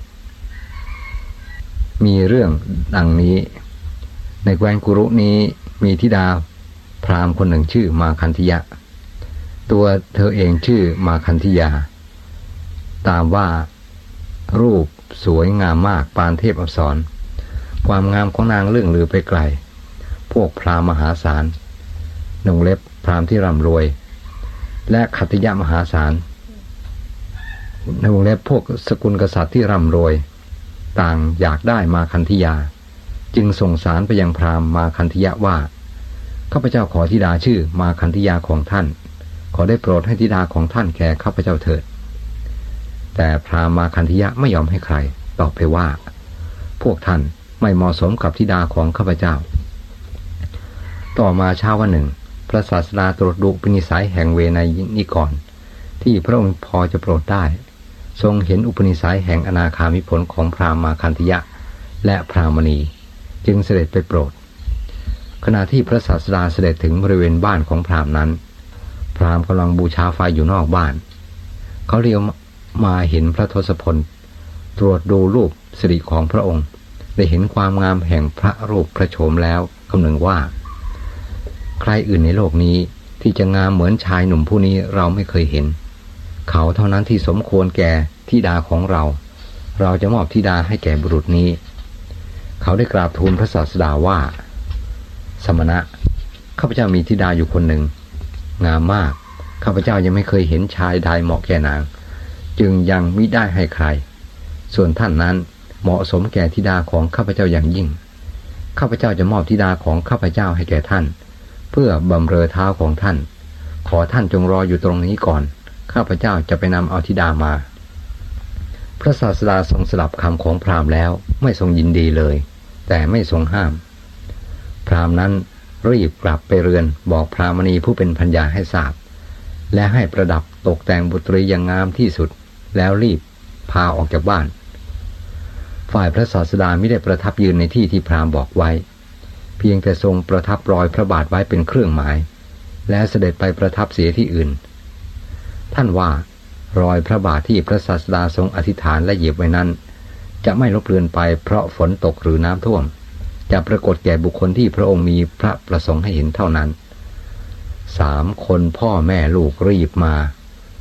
มีเรื่องดังนี้ในแคว้นกุรุนี้มีธิดาพราหมณ์คนหนึ่งชื่อมาคันธยะตัวเธอเองชื่อมาคันธยาตามว่ารูปสวยงามมากปานเทพอัปสรความงามของนางเลื่องลือไปไกลพวกพราหมณ์มหาศาลนงเล็บพราหมณ์ที่ร่ำรวยและขัตติยะมหาศาลในวงเล็บพวกสกุลกษัตริย์ที่ร่ำรวยต่างอยากได้มาคันธยาจึงส่งสารไปยังพราหมณ์มาคันธยะว่าข้าพเจ้าขอธิดาชื่อมาคันธยาของท่านขอได้โปรดให้ธิดาของท่านแก่ข้าพเจ้าเถิดแต่พราหมณ์มาคันธยะไม่ยอมให้ใครตอบไปว่าพวกท่านไม่เหมาะสมกับธิดาของข้าพเจ้าต่อมาเช้าวันหนึ่งพระศาสดาตรวจดูอุปนิสัยแห่งเวไนนิกรที่พระองค์พอจะโปรดได้ทรงเห็นอุปนิสัยแห่งอนาคามิผลของพราหมณ์มาคันธยะและพรามณีจึงเสด็จไปโปรดขณะที่พระศาสดาเสด็จถึงบริเวณบ้านของพราหมณ์นั้นพราหมณ์กำลังบูชาไฟอยู่นอกบ้านเขาเรียวมาเห็นพระทศพลตรวจดูรูปสิริของพระองค์ได้เห็นความงามแห่งพระรูปพระโฉมแล้วคำนึงว่าใครอื่นในโลกนี้ที่จะงามเหมือนชายหนุ่มผู้นี้เราไม่เคยเห็นเขาเท่านั้นที่สมควรแก่ธิดาของเราเราจะมอบธิดาให้แก่บุรุษนี้เขาได้กราบทูลพระศาสดาว่าสมณะข้าพเจ้ามีธิดาอยู่คนหนึ่งงามมากข้าพเจ้ายังไม่เคยเห็นชายใดเหมาะแก่นางจึงยังมิได้ให้ใครส่วนท่านนั้นเหมาะสมแก่ธิดาของข้าพเจ้าอย่างยิ่งข้าพเจ้าจะมอบธิดาของข้าพเจ้าให้แก่ท่านเพื่อบำเรอเท้าของท่านขอท่านจงรออยู่ตรงนี้ก่อนข้าพเจ้าจะไปนำเอาธิดามาพระศาสดาทรงสลับคำของพราหมณ์แล้วไม่ทรงยินดีเลยแต่ไม่ทรงห้ามพราหมณ์นั้นรีบกลับไปเรือนบอกพรามณีผู้เป็นภรรยาให้ทราบและให้ประดับตกแต่งบุตรีอย่างงามที่สุดแล้วรีบพาออกจากบ้านฝ่ายพระศาสดาไม่ได้ประทับยืนในที่ที่พราหมณ์บอกไว้เพียงแต่ทรงประทับรอยพระบาทไว้เป็นเครื่องหมายและเสด็จไปประทับเสียที่อื่นท่านว่ารอยพระบาทที่พระศาสดาทรงอธิษฐานและเหยียบไว้นั้นจะไม่ลบเลือนไปเพราะฝนตกหรือน้ำท่วมจะปรากฏแก่บุคคลที่พระองค์มีพระประสงค์ให้เห็นเท่านั้นสามคนพ่อแม่ลูกรีบมา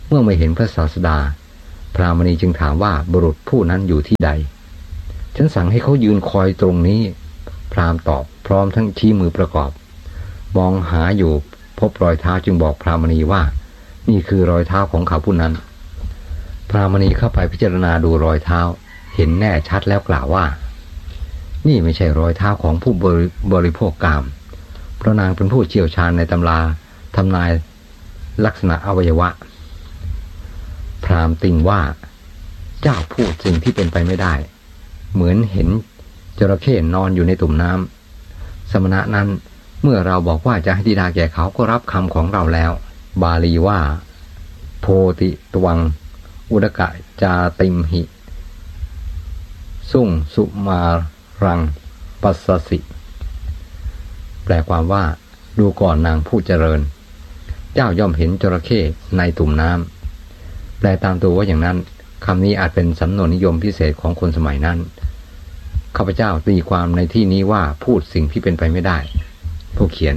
เมื่อไม่เห็นพระศาสดาพรามณีจึงถามว่าบุรุษผู้นั้นอยู่ที่ใดฉันสั่งให้เขายืนคอยตรงนี้พราหมณ์ตอบพร้อมทั้งชี้มือประกอบมองหาอยู่พบรอยเท้าจึงบอกพรามณีว่านี่คือรอยเท้าของเขาผู้นั้นพรามณีเข้าไปพิจารณาดูรอยเท้าเห็นแน่ชัดแล้วกล่าวว่านี่ไม่ใช่รอยเท้าของผู้บริโภคกามเพราะนางเป็นผู้เชี่ยวชาญในตำราทำนายลักษณะอวัยวะพราหมณ์ติงว่าเจ้าพูดสิ่งที่เป็นไปไม่ได้เหมือนเห็นจระเข้นอนอยู่ในตุ่มน้ำสมณะนั้นเมื่อเราบอกว่าจะให้ธิดาแก่เขาก็รับคำของเราแล้วบาลีว่าโพติตวังอุดกะจาติมหิสุ่งสุมารังปัสสสิแปลความว่าดูก่อนนางผู้เจริญเจ้าย่อมเห็นจระเข้ในตุ่มน้ำแปลตามตัวว่าอย่างนั้นคำนี้อาจเป็นสำนวนนิยมพิเศษของคนสมัยนั้นข้าพเจ้าตีความในที่นี้ว่าพูดสิ่งที่เป็นไปไม่ได้ผู้เขียน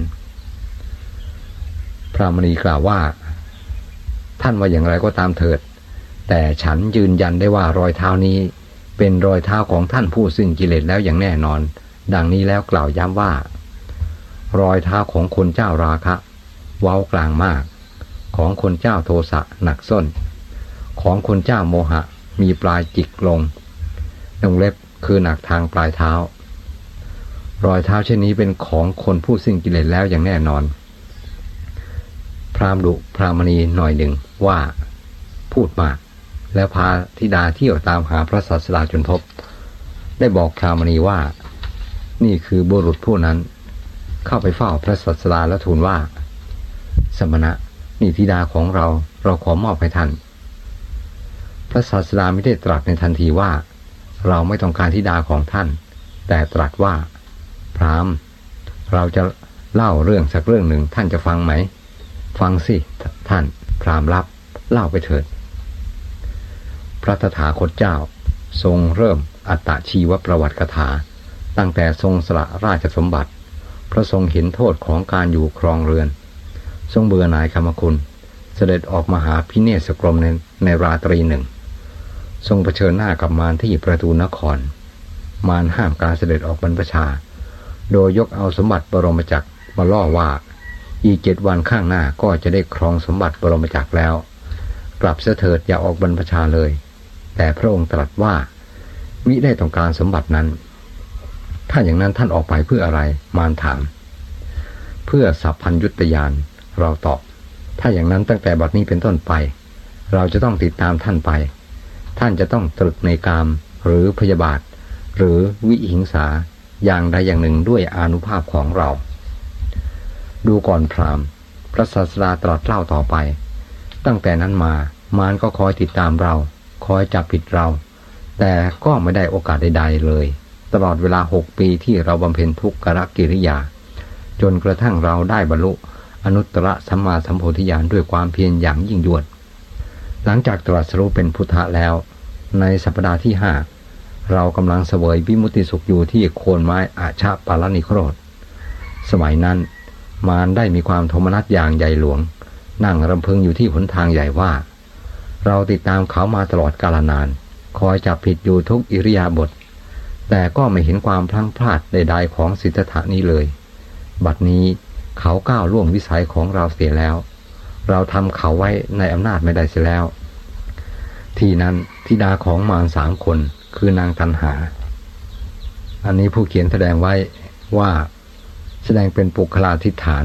พระมณีกล่าวว่าท่านว่าอย่างไรก็ตามเถิดแต่ฉันยืนยันได้ว่ารอยเท้านี้เป็นรอยเท้าของท่านผู้สิ้นกิเลสแล้วอย่างแน่นอนดังนี้แล้วกล่าวย้ำว่ารอยเท้าของคนเจ้าราคะเว้ากลางมากของคนเจ้าโทสะหนักส้นของคนเจ้าโมหะมีปลายจิกลงวงเล็บคือหนักทางปลายเท้ารอยเท้าเช่นนี้เป็นของคนผู้สิ้นกิเลสแล้วอย่างแน่นอนพราหมณ์ดุพรามณีหน่อยหนึ่งว่าพูดมากแล้วพาธิดาเที่ยวตามหาพระศาสดาจนพบได้บอกพรามณีว่านี่คือบุรุษผู้นั้นเข้าไปเฝ้าพระศาสดาแล้วทูลว่าสมณะนี่ธิดาของเราเราขอมอบให้ท่านพระศาสดาไม่ได้ตรัสในทันทีว่าเราไม่ต้องการธิดาของท่านแต่ตรัสว่าพราหมณ์เราจะเล่าเรื่องสักเรื่องหนึ่งท่านจะฟังไหมฟังสิท่านพราหมณ์รับเล่าไปเถิดพระตถาคตเจ้าทรงเริ่มอัตตชีวประวัติกถาตั้งแต่ทรงสละราชสมบัติเพราะทรงเห็นโทษของการอยู่ครองเรือนทรงเบื่อหน่ายกามคุณเสด็จออกมาหาพิเนศกรมในในราตรีหนึ่งทรงเผชิญหน้ากับมารที่ประตูนครมารห้ามการเสด็จออกบรรพชาโดยยกเอาสมบัติบรมจักรมาล่อว่าอีกเจ็ดวันข้างหน้าก็จะได้ครองสมบัติบรมจักรแล้วกลับเสถิดอย่าออกบรรพชาเลยแต่พระองค์ตรัสว่ามิได้ต้องการสมบัตินั้นถ้าอย่างนั้นท่านออกไปเพื่ออะไรมารถามเพื่อสัพพัญญุตญาณเราตอบถ้าอย่างนั้นตั้งแต่บัดนี้เป็นต้นไปเราจะต้องติดตามท่านไปท่านจะต้องตรึกในกามหรือพยาบาทหรือวิหิงสาอย่างใดอย่างหนึ่งด้วยอานุภาพของเราดูก่อนพราหมณ์พระศาสดาตรัสเล่าต่อไปตั้งแต่นั้นมามารก็คอยติดตามเราคอยจับผิดเราแต่ก็ไม่ได้โอกาสใดๆเลยตลอดเวลาหกปีที่เราบำเพ็ญทุกขกิริยาจนกระทั่งเราได้บรรลุอนุตตรสัมมาสัมโพธิญาณด้วยความเพียรอย่างยิ่งยวดหลังจากตรัสรู้เป็นพุทธะแล้วในสัปดาห์ที่ห้าเรากำลังเสวยวิมุตติสุขอยู่ที่โคนไม้อาชาปาลนิโครธสมัยนั้นมารได้มีความโทมนัสอย่างใหญ่หลวงนั่งรำพึงอยู่ที่หนทางใหญ่ว่าเราติดตามเขามาตลอดกาลนานคอยจับผิดอยู่ทุกอิริยาบถแต่ก็ไม่เห็นความพลั้งพลาดใดๆของสิทธัตถะนี้เลยบัดนี้เขาก้าวล่วงวิสัยของเราเสียแล้วเราทำเขาไว้ในอำนาจไม่ได้เสียแล้วที่นั้นธิดาของมารสามคนคือนางตัณหาอันนี้ผู้เขียนแสดงไว้ว่าแสดงเป็นปุคลาธิฐาน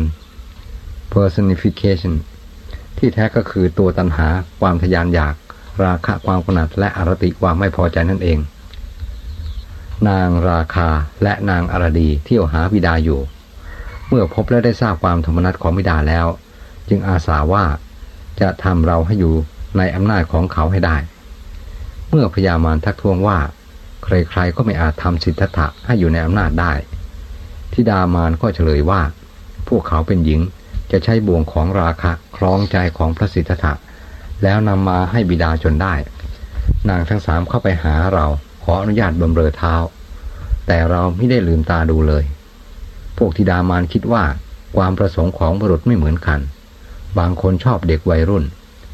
personification ที่แท้ก็คือตัวตัณหาความทยานอยากราคะความกำหนัดและอรติความไม่พอใจนั่นเองนางราคาและนางอรดีเที่ยวหาบิดาอยู่เมื่อพบและได้ทราบความโทมนัสของบิดาแล้วจึงอาสาว่าจะทำเราให้อยู่ในอำนาจของเขาให้ได้เมื่อพญามารทักท้วงว่าใครๆก็ไม่อาจทำสิทธัตถะให้อยู่ในอำนาจได้ธิดามารก็เฉลยว่าพวกเขาเป็นหญิงจะใช้บ่วงของราคะคล้องใจของพระสิทธัตถะแล้วนำมาให้บิดาจนได้นางทั้งสามเข้าไปหาเราขออนุญาตบำเรอเท้าแต่เราไม่ได้ลืมตาดูเลยพวกธิดามารคิดว่าความประสงค์ของบุรุษไม่เหมือนกันบางคนชอบเด็กวัยรุ่น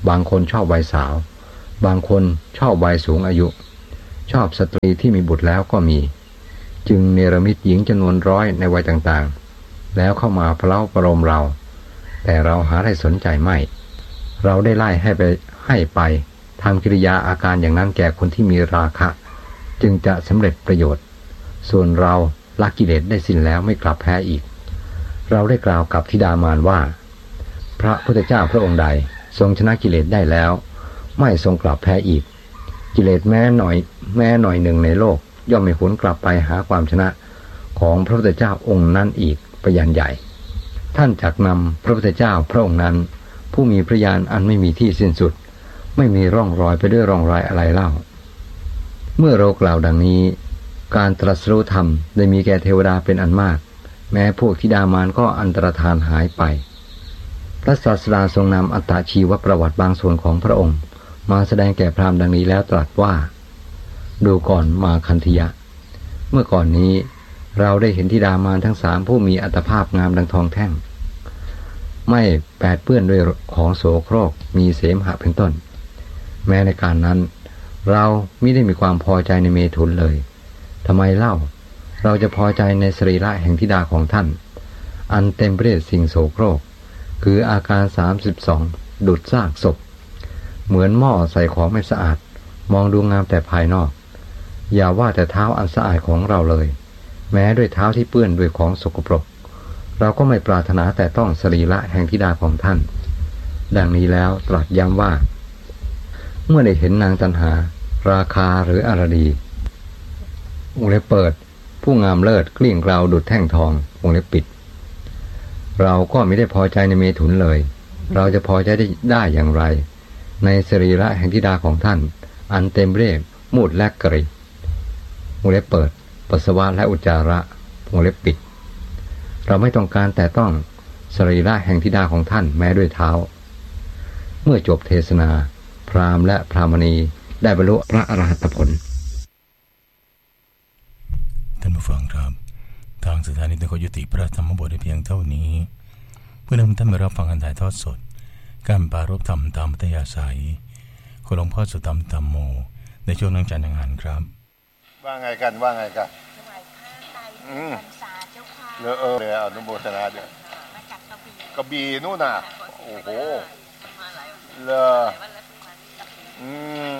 บางคนชอบวัยสาวบางคนชอบวัยสูงอายุชอบสตรีที่มีบุตรแล้วก็มีจึงเนรมิตหญิงจำนวนร้อยในวัยต่างๆแล้วเข้ามาเพล้าประโลมเราแต่เราหาได้สนใจไม่เราได้ไล่ให้ไปให้ไปทำกิริยาอาการอย่างนั้นแก่คนที่มีราคะจึงจะสำเร็จประโยชน์ส่วนเราละกิเลสได้สิ้นแล้วไม่กลับแพ้อีกเราได้กล่าวกับธิดามารว่าพระพุทธเจ้าพระองค์ใดทรงชนะกิเลสได้แล้วไม่ทรงกลับแพ้อีกกิเลสแม้หน่อยแม้หน่อยหนึ่งในโลกย่อมไม่หวนกลับไปหาความชนะของพระพุทธเจ้าองค์นั้นอีกประยันใหญ่ท่านจักนำพระพุทธเจ้าพระองค์นั้นผู้มีพระญาณอันไม่มีที่สิ้นสุดไม่มีร่องรอยไปด้วยร่องรอยอะไรเล่าเมื่อเรากล่าวดังนี้การตรัสรู้ธรรมได้มีแก่เทวดาเป็นอันมากแม้พวกธิดามารก็อันตรธานหายไปพระศาสดาทรงนำอัตตชีวประวัติบางส่วนของพระองค์มาแสดงแก่พราหมณ์ดังนี้แล้วตรัสว่าดูก่อนมาคันธยะเมื่อก่อนนี้เราได้เห็นธิดามารทั้งสามผู้มีอัตภาพงามดังทองแท่งไม่แปดเปื้อนด้วยของโสโครกมีเสมหะเป็นต้นแม้ในการนั้นเรามิได้มีความพอใจในเมถุนเลยทำไมเล่าเราจะพอใจในสรีระแห่งธิดาของท่านอันเต็มไปด้วยสิ่งโสโครกคืออาการสามสิบสองดุจซากศพเหมือนหม้อใส่ของไม่สะอาดมองดูงามแต่ภายนอกอย่าว่าแต่เท้าอันสะอาดของเราเลยแม้ด้วยเท้าที่เปื้อนด้วยของสกปรกเราก็ไม่ปรารถนาแต่ต้องสรีระแห่งธิดาของท่านดังนี้แล้วตรัสย้ำว่าเมื่อได้เห็นนางตัณหาราคาหรืออารดีวงเล็บเปิดผู้งามเลิศเกลี้ยงกล่าวดุจแท่งทองวงเล็บปิดเราก็ไม่ได้พอใจในเมถุนเลยเราจะพอใจได้ได้อย่างไรในสรีระแห่งธิดาของท่านอันเต็มไปด้วยมูดและกริวงเล็บเปิดปัสสาวะและอุจจาระวงเล็บปิดเราไม่ต้องการแต่ต้องสรีระแห่งธิดาของท่านแม้ด้วยเท้าเมื่อจบเทศนาพราหมณ์และพรามณีได้บรรลุพระอรหัตผลท่านผู้ฟังครับทางสถานีต้องขอยุติพระธรรมบทได้เพียงเท่านี้เพื่อนำท่านมารับฟังการถ่ายทอดสดการปรารภธรรมตามอัธยาศัยของหลวงพ่อสุตตัมธัมโมในช่วงนังจันทร์งานครับว่าไงกันว่าไงกันถวายผ้าไตรพรรษาเจ้าค่ะเลอเออเลยอนุโมทนาด้วยมาจากกระบี่กระบี่นู่นน่ะโอ้โหเลออืม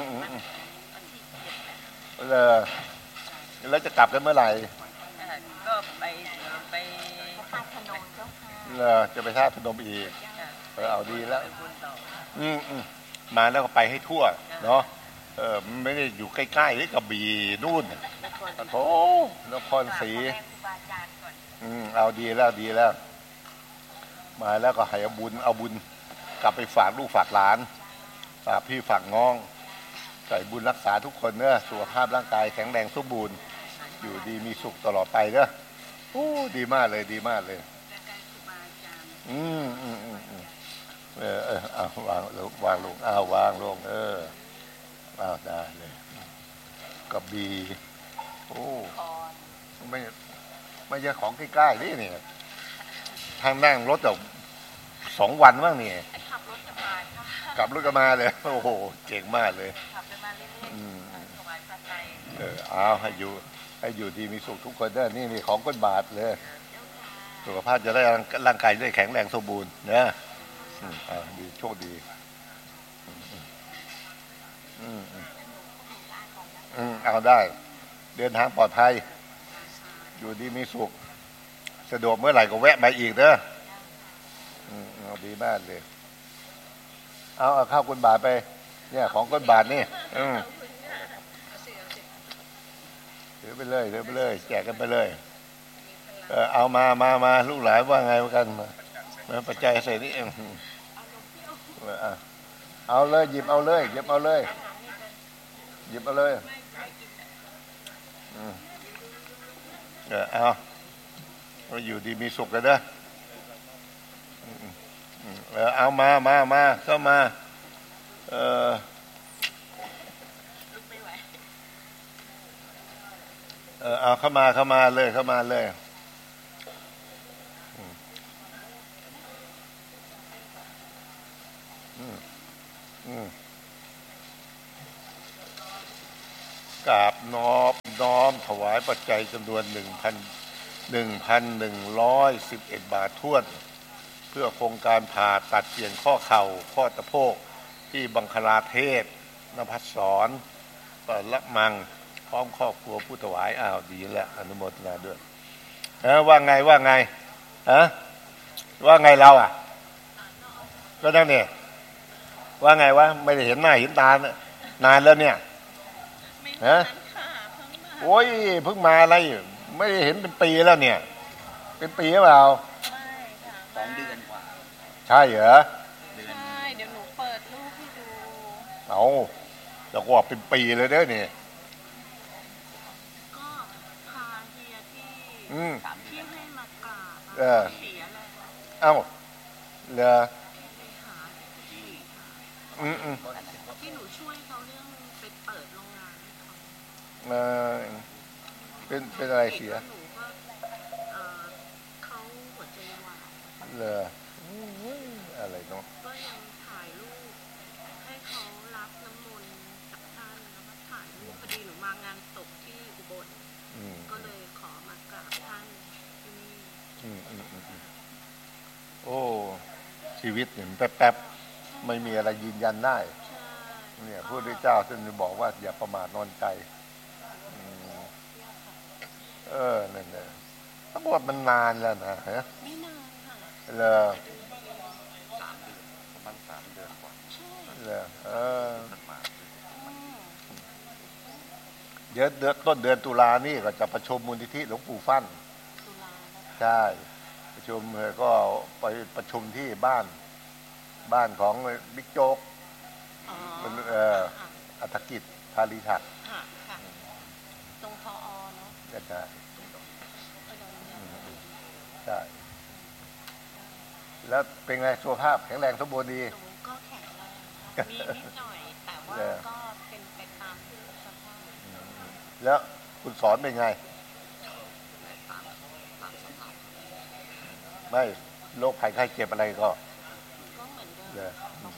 เลอแล้วจะกลับกันเมื่อไหร่ก็ไปไปธาตุพนมเจ้าค่ะเลอจะไปธาตุพนมอีกเออเอาดีแล้วอืมอืมมาแล้วก็ไปให้ทั่วเนาะเออไม่ได้อยู่ใกล้ๆที่กระบี่นู่นโอ้นครศรีอืมเอาดีแล้วดีแล้วมาแล้วก็ให้เอาบุญเอาบุญกลับไปฝากลูกฝากหลานฝากพี่ฝากน้องใส่บุญรักษาทุกคนเนอะสุขภาพร่างกายแข็งแรงสมบูรณ์อยู่ดีมีสุขตลอดไปเนอะโอ้ดีมากเลยดีมากเลยอืมอืมอืมอืมเออเออเอาวางลงวางลงเอาวางลงเออเอาได้เลยกระบี่โอ้ไม่ไม่ใช่ของใกล้ๆนี่เนี่ยทางนั่งรถจากสองวันบ้างนี่ขับรถกลับมากลับรถกลับมาเลยโอ้โหเก่งมากเลยขับไปมาเรื่อยๆถวายพระไตรเออเอาให้อยู่ให้อยู่ดีมีสุขทุกคนเด้อนี่นี่ของก้นบาทเลยสุขภาพจะได้ร่างกายได้แข็งแรงสมบูรณ์นะอืมอ่าดีโชคดีอืมอืมอืมเอาได้เดินทางปลอดภัยอยู่ดีมีสุขสะดวกเมื่อไหร่ก็แวะมาอีกเด้ออืมเอาดีมากเลยเอาเอาข้าวก้นบาทไปเนี่ยของก้นบาทนี่อืมถือไปเลยถือไปเลยแจกกันไปเลยเออเอามามามาลูกหลานว่าไงกันมาปัจจัยใส่นี่เองเอาเลยหยิบเอาเลยหยิบเอาเลยหยิบเอาเลยเออเอาอยู่ดีมีสุขกันเด้อเออเอามามามาเข้ามาเออเออเอาเข้ามาเข้ามาเลยเข้ามาเลยกราบน้อมน้อมถวายปัจจัยจำนวนหนึ่งพันหนึ่งพันหนึ่งร้อยสิบเอ็ดบาทถ้วนเพื่อโครงการผ่าตัดเปลี่ยนข้อเข่าข้อตะโพกที่บังคลาเทศนภัสสรเปิดละมังพร้อมครอบครัวผู้ถวายอ้าวดีแล้วอนุโมทนาด้วยเออว่าไงว่าไงฮะว่าไงเราอ่ะก็นั่นเนี่ยว่าไงวะไม่ได้เห็นหน้าเห็นตานานแล้วเนี่ยฮะโอ้ยเพิ่งมาอะไรไม่ได้เห็นเป็นปีแล้วเนี่ยเป็นปีหรือเปล่าสองเดือนกว่าใช่เหรอใช่เดี๋ยวหนูเปิดรูปให้ดูเอาแล้วก็เป็นปีเลยเด้อเนี่ยก็พาเฮียที่ที่ให้มากราบเออเสียเลยเอ้าเหรอไปหาที่อืมอืมที่หนูช่วยเขาเรื่องไปเปิดโรงงานให้เขาเออเป็นเป็นอะไรเสียเขาหัวใจวายเหรออะไรเนาะก็ยังถ่ายรูปให้เขารับน้ำมนต์จากท่านแล้วก็ถ่ายรูปพอดีหนูมางานศพที่อุบลก็เลยขอมากราบท่านที่นี่โอ้ชีวิตเนี่ยแป๊บๆไม่มีอะไรยืนยันได้เนี่ยพระพุทธเจ้าท่านบอกว่าอย่าประมาทนอนใจเออนั่นแหละทั้งหมดมันนานแล้วนะฮะไม่นานค่ะเลยสามเดือนประมาณสามเดือนกว่าเลยเออเดี๋ยวเดือนต้นเดือนตุลานี่ก็จะประชุมมูลนิธิหลวงปู่ฟั่นใช่ประชุมก็ไปประชุมที่บ้านบ้านของบิ๊กโจ๊กมันเอ่ออัฐกิจพาลีถักตรงพอเนาะใช่ใช่แล้วเป็นไงสุขภาพแข็งแรงสมบูรณ์ดีก็แข็งแรงมีนิดหน่อยแต่ว่าก็เป็นไปตามสภาพแล้วคุณสอนเป็นไงไม่โรคภัยไข้เจ็บอะไรก็ก็เหมือนเดิม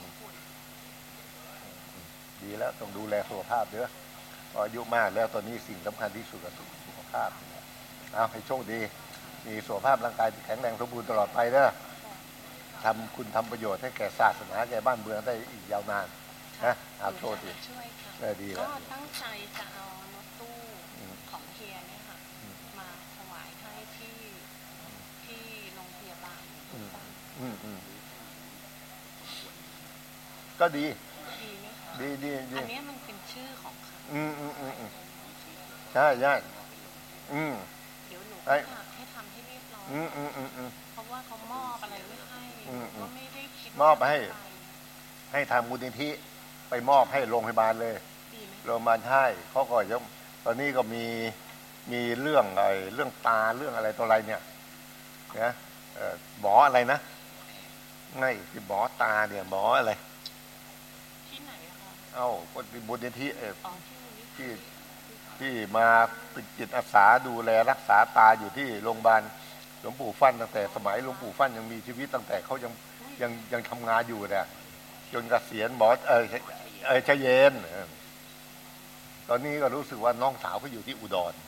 ดีแล้วต้องดูแลสุขภาพเด้ออายุมากแล้วตอนนี้สิ่งสำคัญที่สุดคือสุขภาพเอาให้โชคดีมีสุขภาพร่างกายแข็งแรงสมบูรณ์ตลอดไปเด้อทำคุณทำประโยชน์ให้แก่ศาสนาแก่บ้านเมืองได้อีกยาวนานนะเอาโชคดีได้ดีแล้วก็ตั้งใจจะเอารถตู้ของเฮียเนี่ยค่ะมาถวายให้ที่ที่โรงพยาบาลอืมอืมก็ดีดีไหมคะดีดีดีอันนี้มันเป็นชื่อของเขาอืมอืมอืมใช่ใช่อืมเดี๋ยวหนูให้ทำให้เรียบร้อยอืมอืมอืมอืมเพราะว่าเขามอบอะไรไว้ให้ก็ไม่ได้คิดมอบให้ให้ทางมูลนิธิไปมอบให้โรงพยาบาลเลยโรงพยาบาลใช่เขาก็ยังตอนนี้ก็มีมีเรื่องอะไรเรื่องตาเรื่องอะไรตัวอะไรเนี่ยนะหมออะไรนะไม่ที่หมอตาเนี่ยหมออะไรที่ไหนอะคะเอ้ามูลนิธิเออที่ที่มาเป็นจิตอาสาดูแลรักษาตาอยู่ที่โรงพยาบาลหลวงปู่ฟั่นตั้งแต่สมัยหลวงปู่ฟั่นยังมีชีวิตตั้งแต่เขายังยังยังทำงานอยู่เนี่ยจนเกษียณหมอเออเออชเยนตอนนี้ก็รู้สึกว่าน้องสาวเขาอยู่ที่อุดร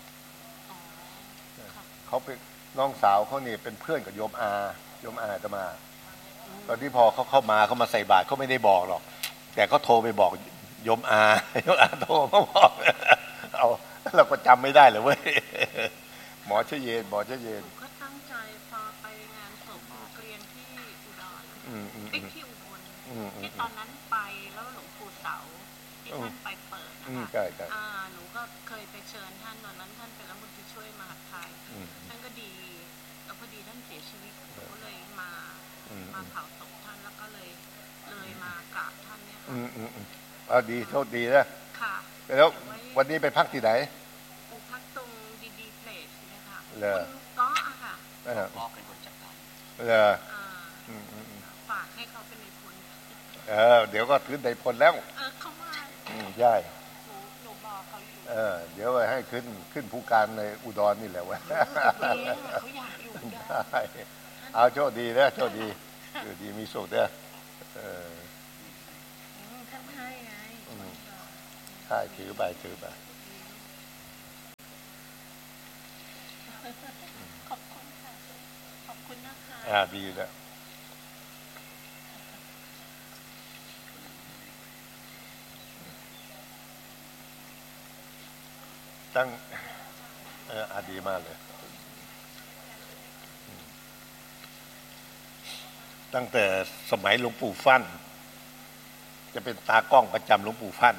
เขาเป็นน้องสาวเขานี่เป็นเพื่อนกับโยมอาโยมอาจะมาตอนที่พอเขาเข้ามาเขามาใส่บาตรเขาไม่ได้บอกหรอกแต่เขาโทรไปบอกโยมอาโยมอาโทรมาบอกเอาเราก็จำไม่ได้เลยเว้ยหมอชเยนหมอชเยนก็ตั้งใจพอไปงานศพเรียนที่อุดรติ๊กที่อุบลที่ตอนนั้นไปแล้วหลวงปู่เสาที่ท่านไปเปิดนะคะอ่าหนูก็เคยไปเชิญท่านตอนนั้นท่านเป็นรัฐมนตรีช่วยมหาดไทยท่านก็ดีแล้วพอดีท่านเสียชีวิตหนูก็เลยมามาเผาศพท่านแล้วก็เลยเลยมากราบท่านเนี่ยค่ะอืมอืมอืมอ่าดีโชคดีนะค่ะแล้ววันนี้ไปพักที่ไหนไปพักตรงดีดีเพลสนะคะเลยก็อะค่ะก็เป็นคนจัดการเลยฝากให้เขาเป็นในพลเออเดี๋ยวก็ขึ้นในพลแล้วเออเขามาอืมใช่หนูหนูบอกเขาอยู่เออเดี๋ยวให้ขึ้นขึ้นผู้การในอุดรนี่แหละวะเขาอยากอยู่ได้เอาโชคดีนะโชคดีโชคดีมีสุขเด้อเออท่ใช่ถือไปถือไปขอบคุณค่ะขอบคุณนะคะอ่าดีแล้วตั้งเอออ่าดีมากเลยตั้งแต่สมัยหลวงปู่ฟั่นจะเป็นตากล้องประจำหลวงปู่ฟั่น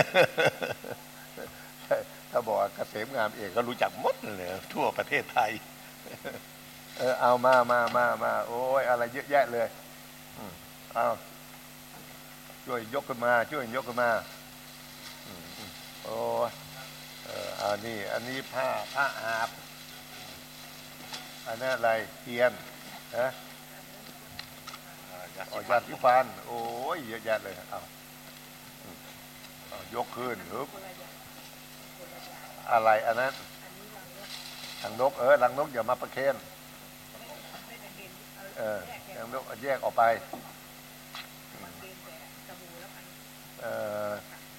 ถ้าบอกเกษมงามเอกก็รู้จักหมดเลยทั่วประเทศไทยเออเอามามามามาโอ้ยอะไรเยอะแยะเลยเอาช่วยยกขึ้นมาช่วยยกขึ้นมาโอ้เออเอานี่อันนี้ผ้าผ้าอาบอันนั้นอะไรเทียนนะอ๋อยาสีฟันโอ้ยเยอะแยะเลยเอายกขึ้นฮึบอะไรอันนั้นหลังนกเออหลังนกอย่ามาประเคนเออหลังนกแยกออกไปเออ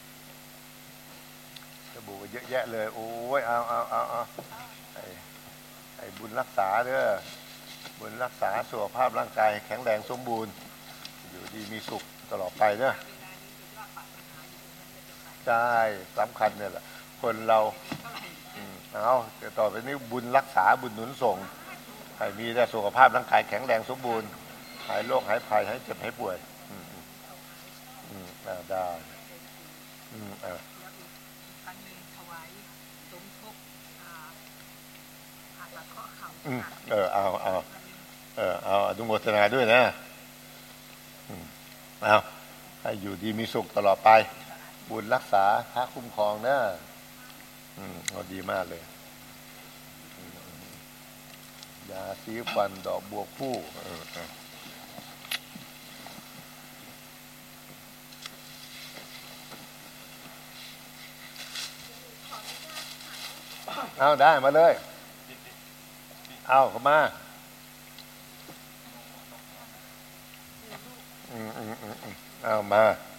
สบู่เยอะแยะเลยโอ้ยเอาเอาเอาเอาไอ้ไอ้บุญรักษาเด้อบุญรักษาสุขภาพร่างกายแข็งแรงสมบูรณ์อยู่ดีมีสุขตลอดไปเนอะใช่สำคัญเนี่ยแหละคนเราเอาต่อไปนี้บุญรักษาบุญหนุนส่งให้มีแต่สุขภาพร่างกายแข็งแรงสมบูรณ์หายโรคหายภัยหายเจ็บหายป่วยอืมอืมอ่าได้อืมอ่าอืมเออเอาเอาเออเอาอนุโมทนาด้วยนะอืมเอาให้อยู่ดีมีสุขตลอดไปบุญรักษาพระคุ้มครองนะอืมเอาดีมากเลยยาสีฟันดอกบัวคู่เออเอาได้มาเลยเอาเข้ามาอืมอืมอืมเอามา